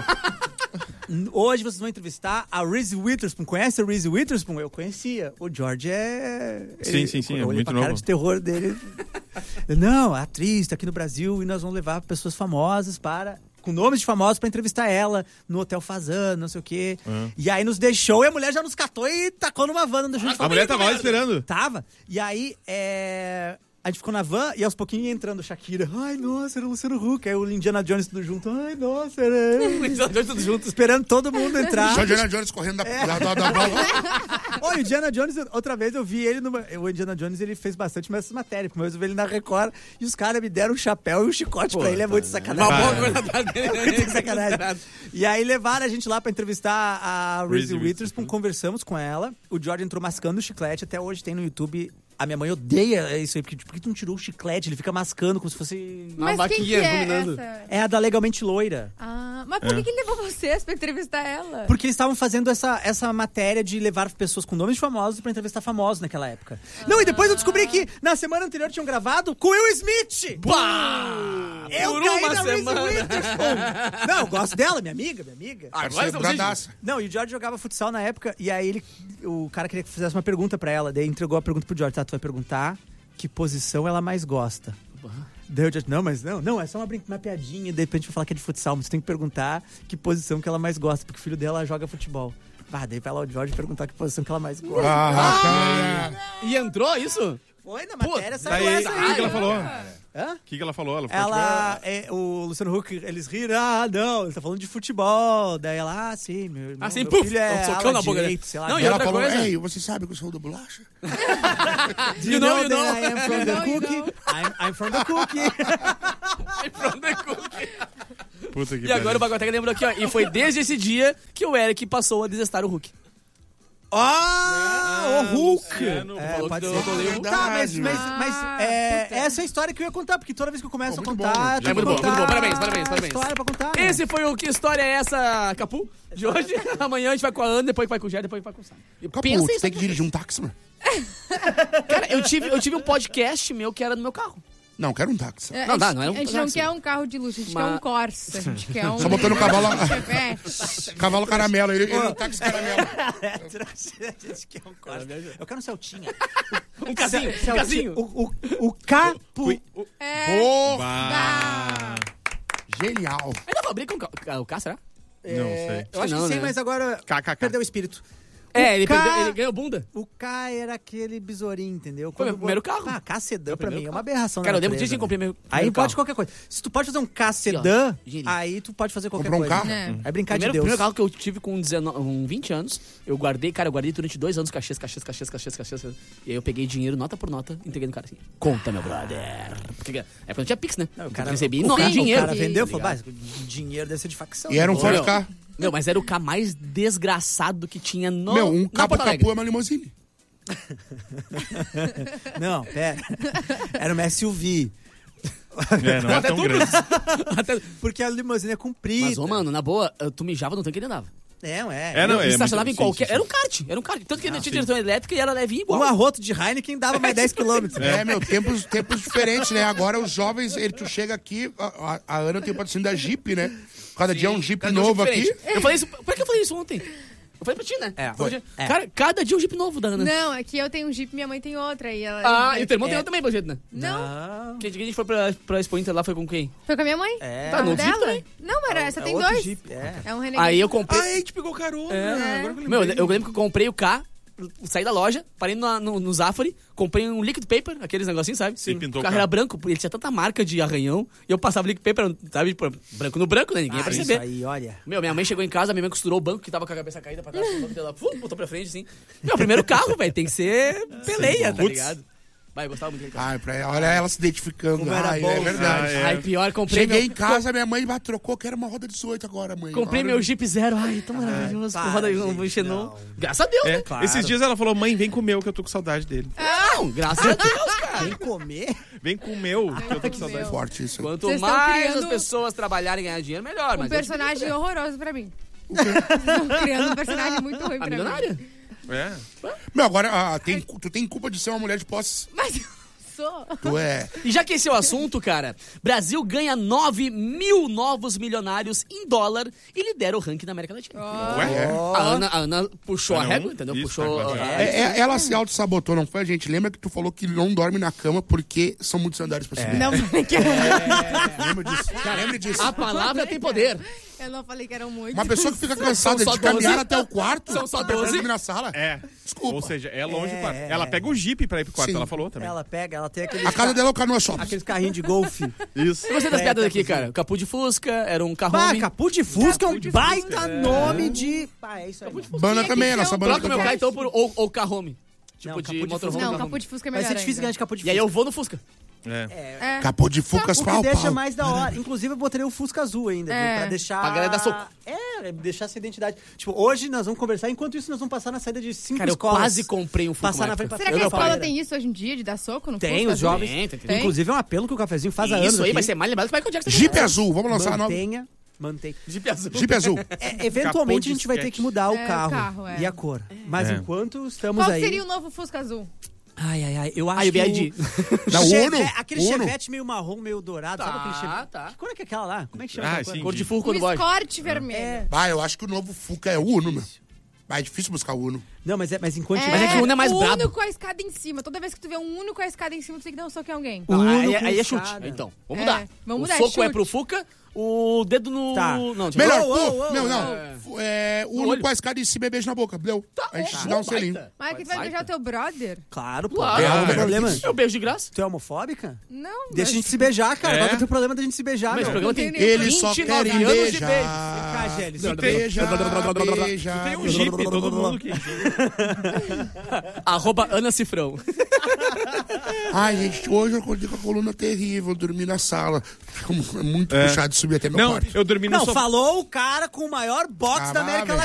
[SPEAKER 10] Hoje vocês vão entrevistar a Reese Witherspoon. Conhece a Reese Witherspoon? Eu conhecia. O George é...
[SPEAKER 8] Sim,
[SPEAKER 10] ele,
[SPEAKER 8] sim, sim.
[SPEAKER 10] Eu
[SPEAKER 8] é
[SPEAKER 10] olhei
[SPEAKER 8] muito
[SPEAKER 10] pra
[SPEAKER 8] novo.
[SPEAKER 10] cara de terror dele. Não, a atriz tá aqui no Brasil e nós vamos levar pessoas famosas para... com nomes de famosos pra entrevistar ela no Hotel Fazano, não sei o quê.
[SPEAKER 8] Uhum.
[SPEAKER 10] E aí nos deixou e a mulher já nos catou e tacou numa van do junto.
[SPEAKER 8] A mulher tava lá esperando.
[SPEAKER 10] Tava. E aí, é... a gente ficou na van e aos pouquinhos ia entrando Shakira. Ai, nossa, era o Luciano Huck. Aí o Indiana Jones tudo junto. Ai, nossa, era...
[SPEAKER 3] O Indiana Jones tudo junto.
[SPEAKER 10] Esperando todo mundo entrar.
[SPEAKER 9] Só o Indiana Jones correndo da,
[SPEAKER 10] É.
[SPEAKER 9] da, da, da bola.
[SPEAKER 10] Olha, o Indiana Jones, outra vez eu vi ele numa... O Indiana Jones, ele fez bastante essas matérias. Porque uma vez eu vi ele na Record e os caras me deram um chapéu e um chicote
[SPEAKER 3] Pô,
[SPEAKER 10] pra ele. É muito sacanagem.
[SPEAKER 3] Uma boa coisa atrás dele.
[SPEAKER 10] É muito sacanagem. E aí levaram a gente lá pra entrevistar a Reese
[SPEAKER 8] Reese
[SPEAKER 10] Witherspoon. Conversamos com ela. O George entrou mascando o chiclete. Até hoje tem no YouTube. A minha mãe odeia isso aí. Porque por que tu não tirou o chiclete? Ele fica mascando como se fosse...
[SPEAKER 3] Uma
[SPEAKER 11] Mas quem que
[SPEAKER 3] vaquinha
[SPEAKER 11] é
[SPEAKER 3] combinando.
[SPEAKER 11] essa?
[SPEAKER 10] É a da Legalmente Loira.
[SPEAKER 11] Ah, mas por que, que ele levou vocês pra entrevistar ela?
[SPEAKER 10] Porque eles estavam fazendo essa, essa matéria de levar pessoas com nomes famosos pra entrevistar famosos naquela época. Não, e depois eu descobri que na semana anterior tinham gravado com Will Smith.
[SPEAKER 3] Pá!
[SPEAKER 10] Eu
[SPEAKER 3] Por
[SPEAKER 10] caí
[SPEAKER 3] uma
[SPEAKER 10] na Reese
[SPEAKER 3] semana.
[SPEAKER 10] Witherspoon. Não, eu gosto dela, minha amiga, minha amiga.
[SPEAKER 3] Agora
[SPEAKER 9] Parceiro,
[SPEAKER 3] estamos juntos.
[SPEAKER 9] bradaça.
[SPEAKER 10] Não, e o George jogava futsal na época, e aí ele, o cara queria que fizesse uma pergunta pra ela, daí entregou a pergunta pro George, tá, tu vai perguntar que posição ela mais gosta. Daí o George, não, mas não, não, é só uma, brin- uma piadinha, de repente vai falar que é de futsal, mas tu tem que perguntar que posição que ela mais gosta, porque o filho dela joga futebol. Ah, daí vai lá o George perguntar que posição que ela mais gosta.
[SPEAKER 9] Ah, cara.
[SPEAKER 3] E entrou isso?
[SPEAKER 10] Foi na
[SPEAKER 3] Pô,
[SPEAKER 10] matéria, saiu
[SPEAKER 8] Daí,
[SPEAKER 10] essa
[SPEAKER 8] o
[SPEAKER 10] aí.
[SPEAKER 8] que, que ela falou?
[SPEAKER 10] Hã?
[SPEAKER 8] O que, que ela falou? Ela falou,
[SPEAKER 10] Ela, é, o Luciano Huck, eles riram, ah, não, ele tá falando de futebol. Daí ela, ah, sim, meu irmão,
[SPEAKER 3] Ah, sim,
[SPEAKER 10] meu
[SPEAKER 3] puf,
[SPEAKER 10] filho é
[SPEAKER 3] um socão
[SPEAKER 10] ala
[SPEAKER 3] na boca
[SPEAKER 10] direito,
[SPEAKER 3] dele.
[SPEAKER 10] sei lá.
[SPEAKER 3] Não,
[SPEAKER 9] E
[SPEAKER 3] e
[SPEAKER 9] ela
[SPEAKER 3] outra
[SPEAKER 9] falou,
[SPEAKER 3] coisa-
[SPEAKER 9] ei, você sabe que eu sou do bolacha?
[SPEAKER 10] Do
[SPEAKER 3] You know, you
[SPEAKER 10] that
[SPEAKER 3] know.
[SPEAKER 10] I am from the
[SPEAKER 11] You know, you
[SPEAKER 10] cookie?
[SPEAKER 11] know.
[SPEAKER 10] I'm, I'm from the cookie.
[SPEAKER 3] Ai, from the cookie.
[SPEAKER 8] Puta que
[SPEAKER 3] E agora o Bagoteca lembrou aqui, ó. E foi desde esse dia que o Eric passou a desestar o Hulk.
[SPEAKER 10] Ah, o Hulk.
[SPEAKER 3] Luciano
[SPEAKER 10] É,
[SPEAKER 3] falou
[SPEAKER 10] pode
[SPEAKER 3] que
[SPEAKER 10] ser.
[SPEAKER 3] eu adorei o Hulk.
[SPEAKER 10] Tá, mas,
[SPEAKER 9] Verdade.
[SPEAKER 10] mas, mas
[SPEAKER 11] Ah,
[SPEAKER 10] é,
[SPEAKER 11] puta.
[SPEAKER 10] essa é a história que eu ia contar, porque toda vez que eu começo
[SPEAKER 9] Pô,
[SPEAKER 10] a
[SPEAKER 9] muito
[SPEAKER 10] contar...
[SPEAKER 9] bom.
[SPEAKER 10] eu
[SPEAKER 3] É
[SPEAKER 10] tenho
[SPEAKER 3] muito
[SPEAKER 10] que
[SPEAKER 3] bom, muito bom.
[SPEAKER 10] contar
[SPEAKER 3] Parabéns, parabéns, parabéns.
[SPEAKER 10] história pra contar.
[SPEAKER 3] Esse foi o Que História é Essa, Capu? De hoje. Amanhã a gente vai com a Ana, depois vai com o Jé, depois vai com o Sam. E
[SPEAKER 9] Capu,
[SPEAKER 3] pensa
[SPEAKER 9] você
[SPEAKER 3] isso
[SPEAKER 9] tem que
[SPEAKER 3] aqui.
[SPEAKER 9] dirigir um táxi, mano.
[SPEAKER 3] Cara, eu tive, eu tive um podcast meu que era no meu carro.
[SPEAKER 9] Não, quero um táxi.
[SPEAKER 11] É,
[SPEAKER 3] Não,
[SPEAKER 11] a
[SPEAKER 3] dá,
[SPEAKER 11] gente-
[SPEAKER 3] não é um
[SPEAKER 11] A gente não
[SPEAKER 3] táxi.
[SPEAKER 11] quer um carro de luxo, a gente
[SPEAKER 3] Mas-
[SPEAKER 11] quer um Corsa. A gente quer um...
[SPEAKER 9] Só botando o cavalo-
[SPEAKER 11] Chevette.
[SPEAKER 9] Cavalo caramelo, ele, ele é um táxi caramelo.
[SPEAKER 10] A gente quer um Corsa. Eu quero um Celtinha.
[SPEAKER 3] Um casinho, um
[SPEAKER 10] Celtinha.
[SPEAKER 3] casinho.
[SPEAKER 10] O, o, o Capu.
[SPEAKER 11] É.
[SPEAKER 9] Pô,
[SPEAKER 11] Ah.
[SPEAKER 9] genial.
[SPEAKER 3] Ainda fabrica um ca- o carro, será?
[SPEAKER 8] Não sei.
[SPEAKER 10] É, eu acho
[SPEAKER 3] Não,
[SPEAKER 10] que sim,
[SPEAKER 3] né?
[SPEAKER 10] mas agora
[SPEAKER 8] K K K.
[SPEAKER 10] perdeu o espírito.
[SPEAKER 3] É,
[SPEAKER 10] O
[SPEAKER 3] ele,
[SPEAKER 10] K-
[SPEAKER 3] perdeu, ele ganhou bunda.
[SPEAKER 10] O K era aquele besourinho, entendeu?
[SPEAKER 3] Foi meu primeiro carro.
[SPEAKER 10] Ah, K sedã
[SPEAKER 3] Meu
[SPEAKER 10] pra
[SPEAKER 3] primeiro
[SPEAKER 10] mim é
[SPEAKER 3] carro.
[SPEAKER 10] uma aberração.
[SPEAKER 3] Cara,
[SPEAKER 10] da
[SPEAKER 3] eu lembro
[SPEAKER 10] natureza,
[SPEAKER 3] disso que eu comprei meu
[SPEAKER 10] né? Aí
[SPEAKER 3] primeiro
[SPEAKER 10] pode
[SPEAKER 3] carro.
[SPEAKER 10] qualquer coisa. Se tu pode fazer um K sedã,
[SPEAKER 3] dinheirinho.
[SPEAKER 10] aí tu pode fazer qualquer
[SPEAKER 9] Comprou um
[SPEAKER 10] coisa.
[SPEAKER 9] carro?
[SPEAKER 11] É.
[SPEAKER 10] É brincar
[SPEAKER 3] Primeiro,
[SPEAKER 10] de Deus.
[SPEAKER 3] primeiro carro que eu tive com dezenove, com vinte anos, eu guardei, cara, eu guardei durante dois anos cachês, cachês, cachês, cachês, cachês. E aí eu peguei dinheiro, nota por nota, entreguei no cara assim. Conta, meu brother. Porque é porque não tinha Pix, né?
[SPEAKER 10] Não, o
[SPEAKER 3] Eu
[SPEAKER 10] cara,
[SPEAKER 3] recebi
[SPEAKER 10] o
[SPEAKER 3] nota,
[SPEAKER 10] cara,
[SPEAKER 3] dinheiro.
[SPEAKER 10] O cara vendeu, falou,
[SPEAKER 3] Ligado?
[SPEAKER 10] "Bah, dinheiro deve ser de facção.
[SPEAKER 9] E era um
[SPEAKER 10] Pô,
[SPEAKER 9] Ford
[SPEAKER 3] meu.
[SPEAKER 9] Ka.
[SPEAKER 3] Meu, mas era o carro mais desgraçado que tinha no
[SPEAKER 9] Meu, um
[SPEAKER 3] na
[SPEAKER 9] capa
[SPEAKER 3] Porto Alegre.
[SPEAKER 9] capu é uma limousine.
[SPEAKER 10] Não, pera. Era uma S U V.
[SPEAKER 8] É, não é
[SPEAKER 3] Até
[SPEAKER 8] tão
[SPEAKER 3] tu,
[SPEAKER 8] grande.
[SPEAKER 3] Até-
[SPEAKER 10] Porque a limusine é comprida.
[SPEAKER 3] Mas, ô, mano, na boa, tu mijava no tanque e ele andava.
[SPEAKER 10] É, é.
[SPEAKER 8] É, não,
[SPEAKER 3] Ele
[SPEAKER 8] é
[SPEAKER 3] estacionava
[SPEAKER 8] muito-
[SPEAKER 3] em qualquer...
[SPEAKER 8] sim, sim,
[SPEAKER 3] Era um kart, era um kart. Tanto que ele tinha direção elétrica e era levinho igual.
[SPEAKER 10] Um arroto de Heineken dava mais dez quilômetros.
[SPEAKER 9] É, meu, tempos, tempos diferentes, né? Agora os jovens, ele, tu chega aqui, a, a, a Ana tem o patrocínio da Jeep, né? Cada dia é um Jeep
[SPEAKER 3] Cada dia um
[SPEAKER 9] novo
[SPEAKER 3] Jeep
[SPEAKER 9] aqui.
[SPEAKER 3] diferente. Eu falei isso... Por que eu falei isso ontem? Eu falei pra ti, né?
[SPEAKER 10] É,
[SPEAKER 3] Foi.
[SPEAKER 10] foi. É.
[SPEAKER 3] Cara, cada dia um Jeep novo da Ana.
[SPEAKER 11] Não, aqui eu tenho um Jeep, minha mãe tem outra. E ela...
[SPEAKER 3] Ah, e o teu irmão tem outro também, pelo jeito, né?
[SPEAKER 11] Não,
[SPEAKER 10] Não.
[SPEAKER 3] Que dia que a gente foi pra, pra Expo Inter lá, foi com quem?
[SPEAKER 11] foi com a minha mãe.
[SPEAKER 10] É.
[SPEAKER 3] Tá, no
[SPEAKER 11] dela?
[SPEAKER 3] Jeep também.
[SPEAKER 11] Não, mas essa
[SPEAKER 10] É
[SPEAKER 11] tem
[SPEAKER 10] outro
[SPEAKER 11] dois.
[SPEAKER 10] Jeep, é.
[SPEAKER 11] É um Renegade.
[SPEAKER 3] Aí eu comprei...
[SPEAKER 8] Ah, a gente pegou carona.
[SPEAKER 3] É.
[SPEAKER 8] Agora que eu
[SPEAKER 3] Meu,
[SPEAKER 8] lembrei.
[SPEAKER 3] eu lembro que eu comprei o K, saí da loja, parei no, no, no Zafari, comprei um liquid paper, aqueles negocinhos, sabe?
[SPEAKER 8] Sim, pintou
[SPEAKER 3] o
[SPEAKER 8] o
[SPEAKER 3] carro
[SPEAKER 8] carro.
[SPEAKER 3] era branco, ele tinha tanta marca de arranhão, e eu passava liquid paper, sabe? Tipo, branco no branco, né? Ninguém ia
[SPEAKER 10] Ah, isso
[SPEAKER 3] perceber.
[SPEAKER 10] aí, olha.
[SPEAKER 3] Meu, minha mãe chegou em casa, minha mãe costurou o banco que tava com a cabeça caída pra trás, o dela, pum, botou pra frente, assim. Meu, primeiro carro, velho, tem que ser peleia, tá
[SPEAKER 8] Putz.
[SPEAKER 3] ligado? Vai, eu gostava muito daquele carro.
[SPEAKER 9] Ai, pra, olha ela se identificando.
[SPEAKER 10] Como era
[SPEAKER 9] Ai,
[SPEAKER 10] bom,
[SPEAKER 9] é verdade.
[SPEAKER 8] Ah, é.
[SPEAKER 3] Ai, pior, comprei
[SPEAKER 9] Cheguei
[SPEAKER 3] meu...
[SPEAKER 9] em casa, minha mãe ah, trocou, quero uma roda dezoito agora, mãe.
[SPEAKER 3] Comprei
[SPEAKER 9] Olha,
[SPEAKER 3] meu Jeep Zero, ai, tão maravilhoso, com
[SPEAKER 10] para,
[SPEAKER 3] roda
[SPEAKER 10] gente,
[SPEAKER 3] um Xenon.
[SPEAKER 10] não.
[SPEAKER 3] Graças a Deus,
[SPEAKER 8] É,
[SPEAKER 3] né?
[SPEAKER 8] Esses dias ela falou, mãe, vem comer, que eu tô com saudade dele.
[SPEAKER 3] Não, graças a Deus, cara.
[SPEAKER 10] Vem comer?
[SPEAKER 8] Vem com o meu, que eu tô com saudade.
[SPEAKER 9] Forte isso.
[SPEAKER 12] Quanto
[SPEAKER 11] Vocês
[SPEAKER 12] mais
[SPEAKER 11] estão criando
[SPEAKER 12] as pessoas trabalharem e ganhar dinheiro, melhor.
[SPEAKER 11] Um
[SPEAKER 12] mas
[SPEAKER 11] personagem horroroso pra mim. Vocês estão criando um personagem muito ruim
[SPEAKER 12] A
[SPEAKER 11] pra
[SPEAKER 12] milionária?
[SPEAKER 11] mim.
[SPEAKER 8] É.
[SPEAKER 9] Meu, agora ah, tem, tu tem culpa de ser uma mulher de posses.
[SPEAKER 11] Mas eu sou.
[SPEAKER 9] Tu é.
[SPEAKER 3] E já que esse é o assunto, cara, Brasil ganha nove mil novos milionários em dólar e lidera o ranking da América Latina.
[SPEAKER 8] Ué?
[SPEAKER 3] A Ana, a Ana puxou a
[SPEAKER 8] Ana,
[SPEAKER 3] régua,
[SPEAKER 8] um?
[SPEAKER 3] entendeu?
[SPEAKER 8] Isso,
[SPEAKER 3] Puxou.
[SPEAKER 8] tá,
[SPEAKER 3] a-
[SPEAKER 9] É, é, ela se auto-sabotou, não foi a gente? Lembra que tu falou que não dorme na cama porque são muitos andares pra subir?
[SPEAKER 11] Não falei que
[SPEAKER 9] Lembra disso? Lembra disso?
[SPEAKER 3] A palavra tem poder.
[SPEAKER 11] Eu não falei que eram muitos.
[SPEAKER 9] Uma pessoa que fica cansada
[SPEAKER 3] São só
[SPEAKER 9] de caminhar
[SPEAKER 3] doze.
[SPEAKER 9] até o quarto.
[SPEAKER 3] São só
[SPEAKER 9] pra
[SPEAKER 3] doze.
[SPEAKER 9] dormir na sala.
[SPEAKER 8] É.
[SPEAKER 9] Desculpa.
[SPEAKER 8] Ou seja, é longe
[SPEAKER 10] É,
[SPEAKER 8] do quarto.
[SPEAKER 10] é,
[SPEAKER 8] Ela
[SPEAKER 10] é.
[SPEAKER 8] pega o Jeep pra ir pro quarto,
[SPEAKER 9] Sim.
[SPEAKER 8] ela falou também.
[SPEAKER 10] Ela pega, ela tem aqueles,
[SPEAKER 9] A casa dela é o Canoa Shops.
[SPEAKER 10] aqueles carrinhos de golfe.
[SPEAKER 8] Isso.
[SPEAKER 3] Eu gostei das
[SPEAKER 10] É,
[SPEAKER 3] piadas
[SPEAKER 10] tá
[SPEAKER 3] aqui,
[SPEAKER 10] cozinha.
[SPEAKER 3] cara. Capu de Fusca, era um carro.
[SPEAKER 10] Bah, Capu de Fusca é um
[SPEAKER 8] Capu de
[SPEAKER 10] baita
[SPEAKER 8] Fusca, é.
[SPEAKER 10] nome de... Pá, é isso aí.
[SPEAKER 9] Banda também, a nossa banda
[SPEAKER 3] Troca meu
[SPEAKER 9] também.
[SPEAKER 3] carro então por ou, ou carrome. Tipo
[SPEAKER 10] Não,
[SPEAKER 3] de
[SPEAKER 10] Capu de
[SPEAKER 3] motorhome.
[SPEAKER 10] Fusca
[SPEAKER 11] Não,
[SPEAKER 3] carrome.
[SPEAKER 11] Capu de Fusca é
[SPEAKER 10] Vai
[SPEAKER 11] melhor
[SPEAKER 10] ser difícil ganhar
[SPEAKER 11] ainda.
[SPEAKER 10] de Capu de
[SPEAKER 3] E
[SPEAKER 10] Fusca.
[SPEAKER 3] aí eu vou no Fusca.
[SPEAKER 8] É.
[SPEAKER 11] É.
[SPEAKER 9] Capô de Fucas,
[SPEAKER 10] O que
[SPEAKER 9] pau,
[SPEAKER 10] deixa
[SPEAKER 9] pau.
[SPEAKER 10] mais da hora. Inclusive, eu botaria o Fusca azul ainda,
[SPEAKER 11] É.
[SPEAKER 10] viu? Pra deixar...
[SPEAKER 3] Pra galera dar soco.
[SPEAKER 10] É, deixar essa identidade. Tipo, hoje nós vamos conversar, enquanto isso nós vamos passar na saída de cinco
[SPEAKER 3] Cara, eu
[SPEAKER 10] escolas.
[SPEAKER 3] quase comprei um Fusca.
[SPEAKER 10] Passar
[SPEAKER 3] uma
[SPEAKER 10] na
[SPEAKER 3] época.
[SPEAKER 10] frente pra
[SPEAKER 11] Será que a
[SPEAKER 10] Eu não
[SPEAKER 11] escola
[SPEAKER 10] falei.
[SPEAKER 11] tem isso hoje em dia, de dar soco no
[SPEAKER 10] Tem,
[SPEAKER 11] Fusca
[SPEAKER 10] os
[SPEAKER 11] azul?
[SPEAKER 10] jovens.
[SPEAKER 3] Tem, tem, tem.
[SPEAKER 10] Inclusive, é um apelo que o cafezinho faz há anos
[SPEAKER 3] Isso aí
[SPEAKER 10] aqui.
[SPEAKER 3] vai ser mais lembrado que o Michael Jackson.
[SPEAKER 9] Jeep azul, vamos lançar a nova.
[SPEAKER 10] Mantenha, mantenha.
[SPEAKER 3] Jeep azul.
[SPEAKER 9] Jeep azul.
[SPEAKER 10] É, eventualmente a gente vai ter que mudar o
[SPEAKER 11] É, o
[SPEAKER 10] carro,
[SPEAKER 11] carro, é.
[SPEAKER 10] e a cor. Mas
[SPEAKER 8] É.
[SPEAKER 10] enquanto estamos
[SPEAKER 11] Qual
[SPEAKER 10] aí...
[SPEAKER 11] seria o novo Fusca azul?
[SPEAKER 10] Ai, ai, ai, eu acho
[SPEAKER 3] Aí o
[SPEAKER 10] que
[SPEAKER 3] B I D.
[SPEAKER 10] o...
[SPEAKER 9] Da
[SPEAKER 10] Cheve-
[SPEAKER 9] Uno?
[SPEAKER 10] Aquele
[SPEAKER 9] Uno.
[SPEAKER 10] chevette meio marrom, meio dourado, sabe aquele
[SPEAKER 3] Tá,
[SPEAKER 10] chevette?
[SPEAKER 3] tá.
[SPEAKER 10] Que cor é que é aquela lá? Como é que chama
[SPEAKER 8] Ah,
[SPEAKER 10] aquela cor?
[SPEAKER 8] sim.
[SPEAKER 3] Cor de Fusca
[SPEAKER 11] Um
[SPEAKER 3] quando boy.
[SPEAKER 11] Escort vermelho.
[SPEAKER 9] Ah, eu acho que o novo Fuca é o Uno, meu. Mas é difícil buscar o Uno.
[SPEAKER 10] Não, mas, é, mas enquanto...
[SPEAKER 3] Mas é que o Uno é mais
[SPEAKER 11] o
[SPEAKER 3] brabo.
[SPEAKER 11] Uno com a escada em cima. Toda vez que tu vê um Uno com a escada em cima, tu tem que dar um soco em alguém.
[SPEAKER 3] Não,
[SPEAKER 10] Uno
[SPEAKER 3] aí,
[SPEAKER 10] com
[SPEAKER 3] aí é chute.
[SPEAKER 10] escada.
[SPEAKER 3] Então, vamos
[SPEAKER 11] É,
[SPEAKER 3] mudar.
[SPEAKER 11] vamos
[SPEAKER 3] o
[SPEAKER 11] mudar,
[SPEAKER 3] soco é
[SPEAKER 11] chute.
[SPEAKER 3] pro Fuca, o dedo no...
[SPEAKER 10] Tá.
[SPEAKER 3] Não, tipo,
[SPEAKER 9] Melhor,
[SPEAKER 10] Ô, ô,
[SPEAKER 9] pô,
[SPEAKER 10] ô,
[SPEAKER 9] não,
[SPEAKER 10] ô,
[SPEAKER 9] não.
[SPEAKER 3] é.
[SPEAKER 9] Fu- É, Uno
[SPEAKER 3] olho.
[SPEAKER 9] com a escada em cima e beijo na boca. Deu. a gente te dá um selinho.
[SPEAKER 11] Mas que tu vai
[SPEAKER 3] Vai,
[SPEAKER 11] beijar o teu brother?
[SPEAKER 10] Claro, pô.
[SPEAKER 3] Claro.
[SPEAKER 10] Qual é o
[SPEAKER 9] Ah,
[SPEAKER 10] problema?
[SPEAKER 3] É o beijo de graça.
[SPEAKER 10] Tu é homofóbica?
[SPEAKER 11] Não.
[SPEAKER 10] Deixa a
[SPEAKER 11] mas-
[SPEAKER 10] gente se beijar, cara.
[SPEAKER 8] É?
[SPEAKER 10] Qual que é o teu problema da gente se beijar,
[SPEAKER 3] Mas o
[SPEAKER 10] meu?
[SPEAKER 3] programa tem
[SPEAKER 11] tem nenhum
[SPEAKER 9] Eles só
[SPEAKER 3] vinte e nove
[SPEAKER 9] querem
[SPEAKER 3] anos de
[SPEAKER 9] beijar.
[SPEAKER 10] Cá, Gélis.
[SPEAKER 8] Tu tem,
[SPEAKER 9] Beija, beija.
[SPEAKER 8] tu tem um Jeep, todo mundo que...
[SPEAKER 3] Arroba Ana Cifrão.
[SPEAKER 9] Ai, gente, hoje eu acordei com a coluna terrível, dormi na sala. Fica muito
[SPEAKER 8] É.
[SPEAKER 9] puxado de subir até meu
[SPEAKER 8] Não,
[SPEAKER 9] quarto.
[SPEAKER 8] eu dormi no
[SPEAKER 10] Não,
[SPEAKER 8] sofá.
[SPEAKER 10] falou o cara com o maior box
[SPEAKER 9] Ah,
[SPEAKER 10] da
[SPEAKER 9] vá,
[SPEAKER 10] América
[SPEAKER 9] velho.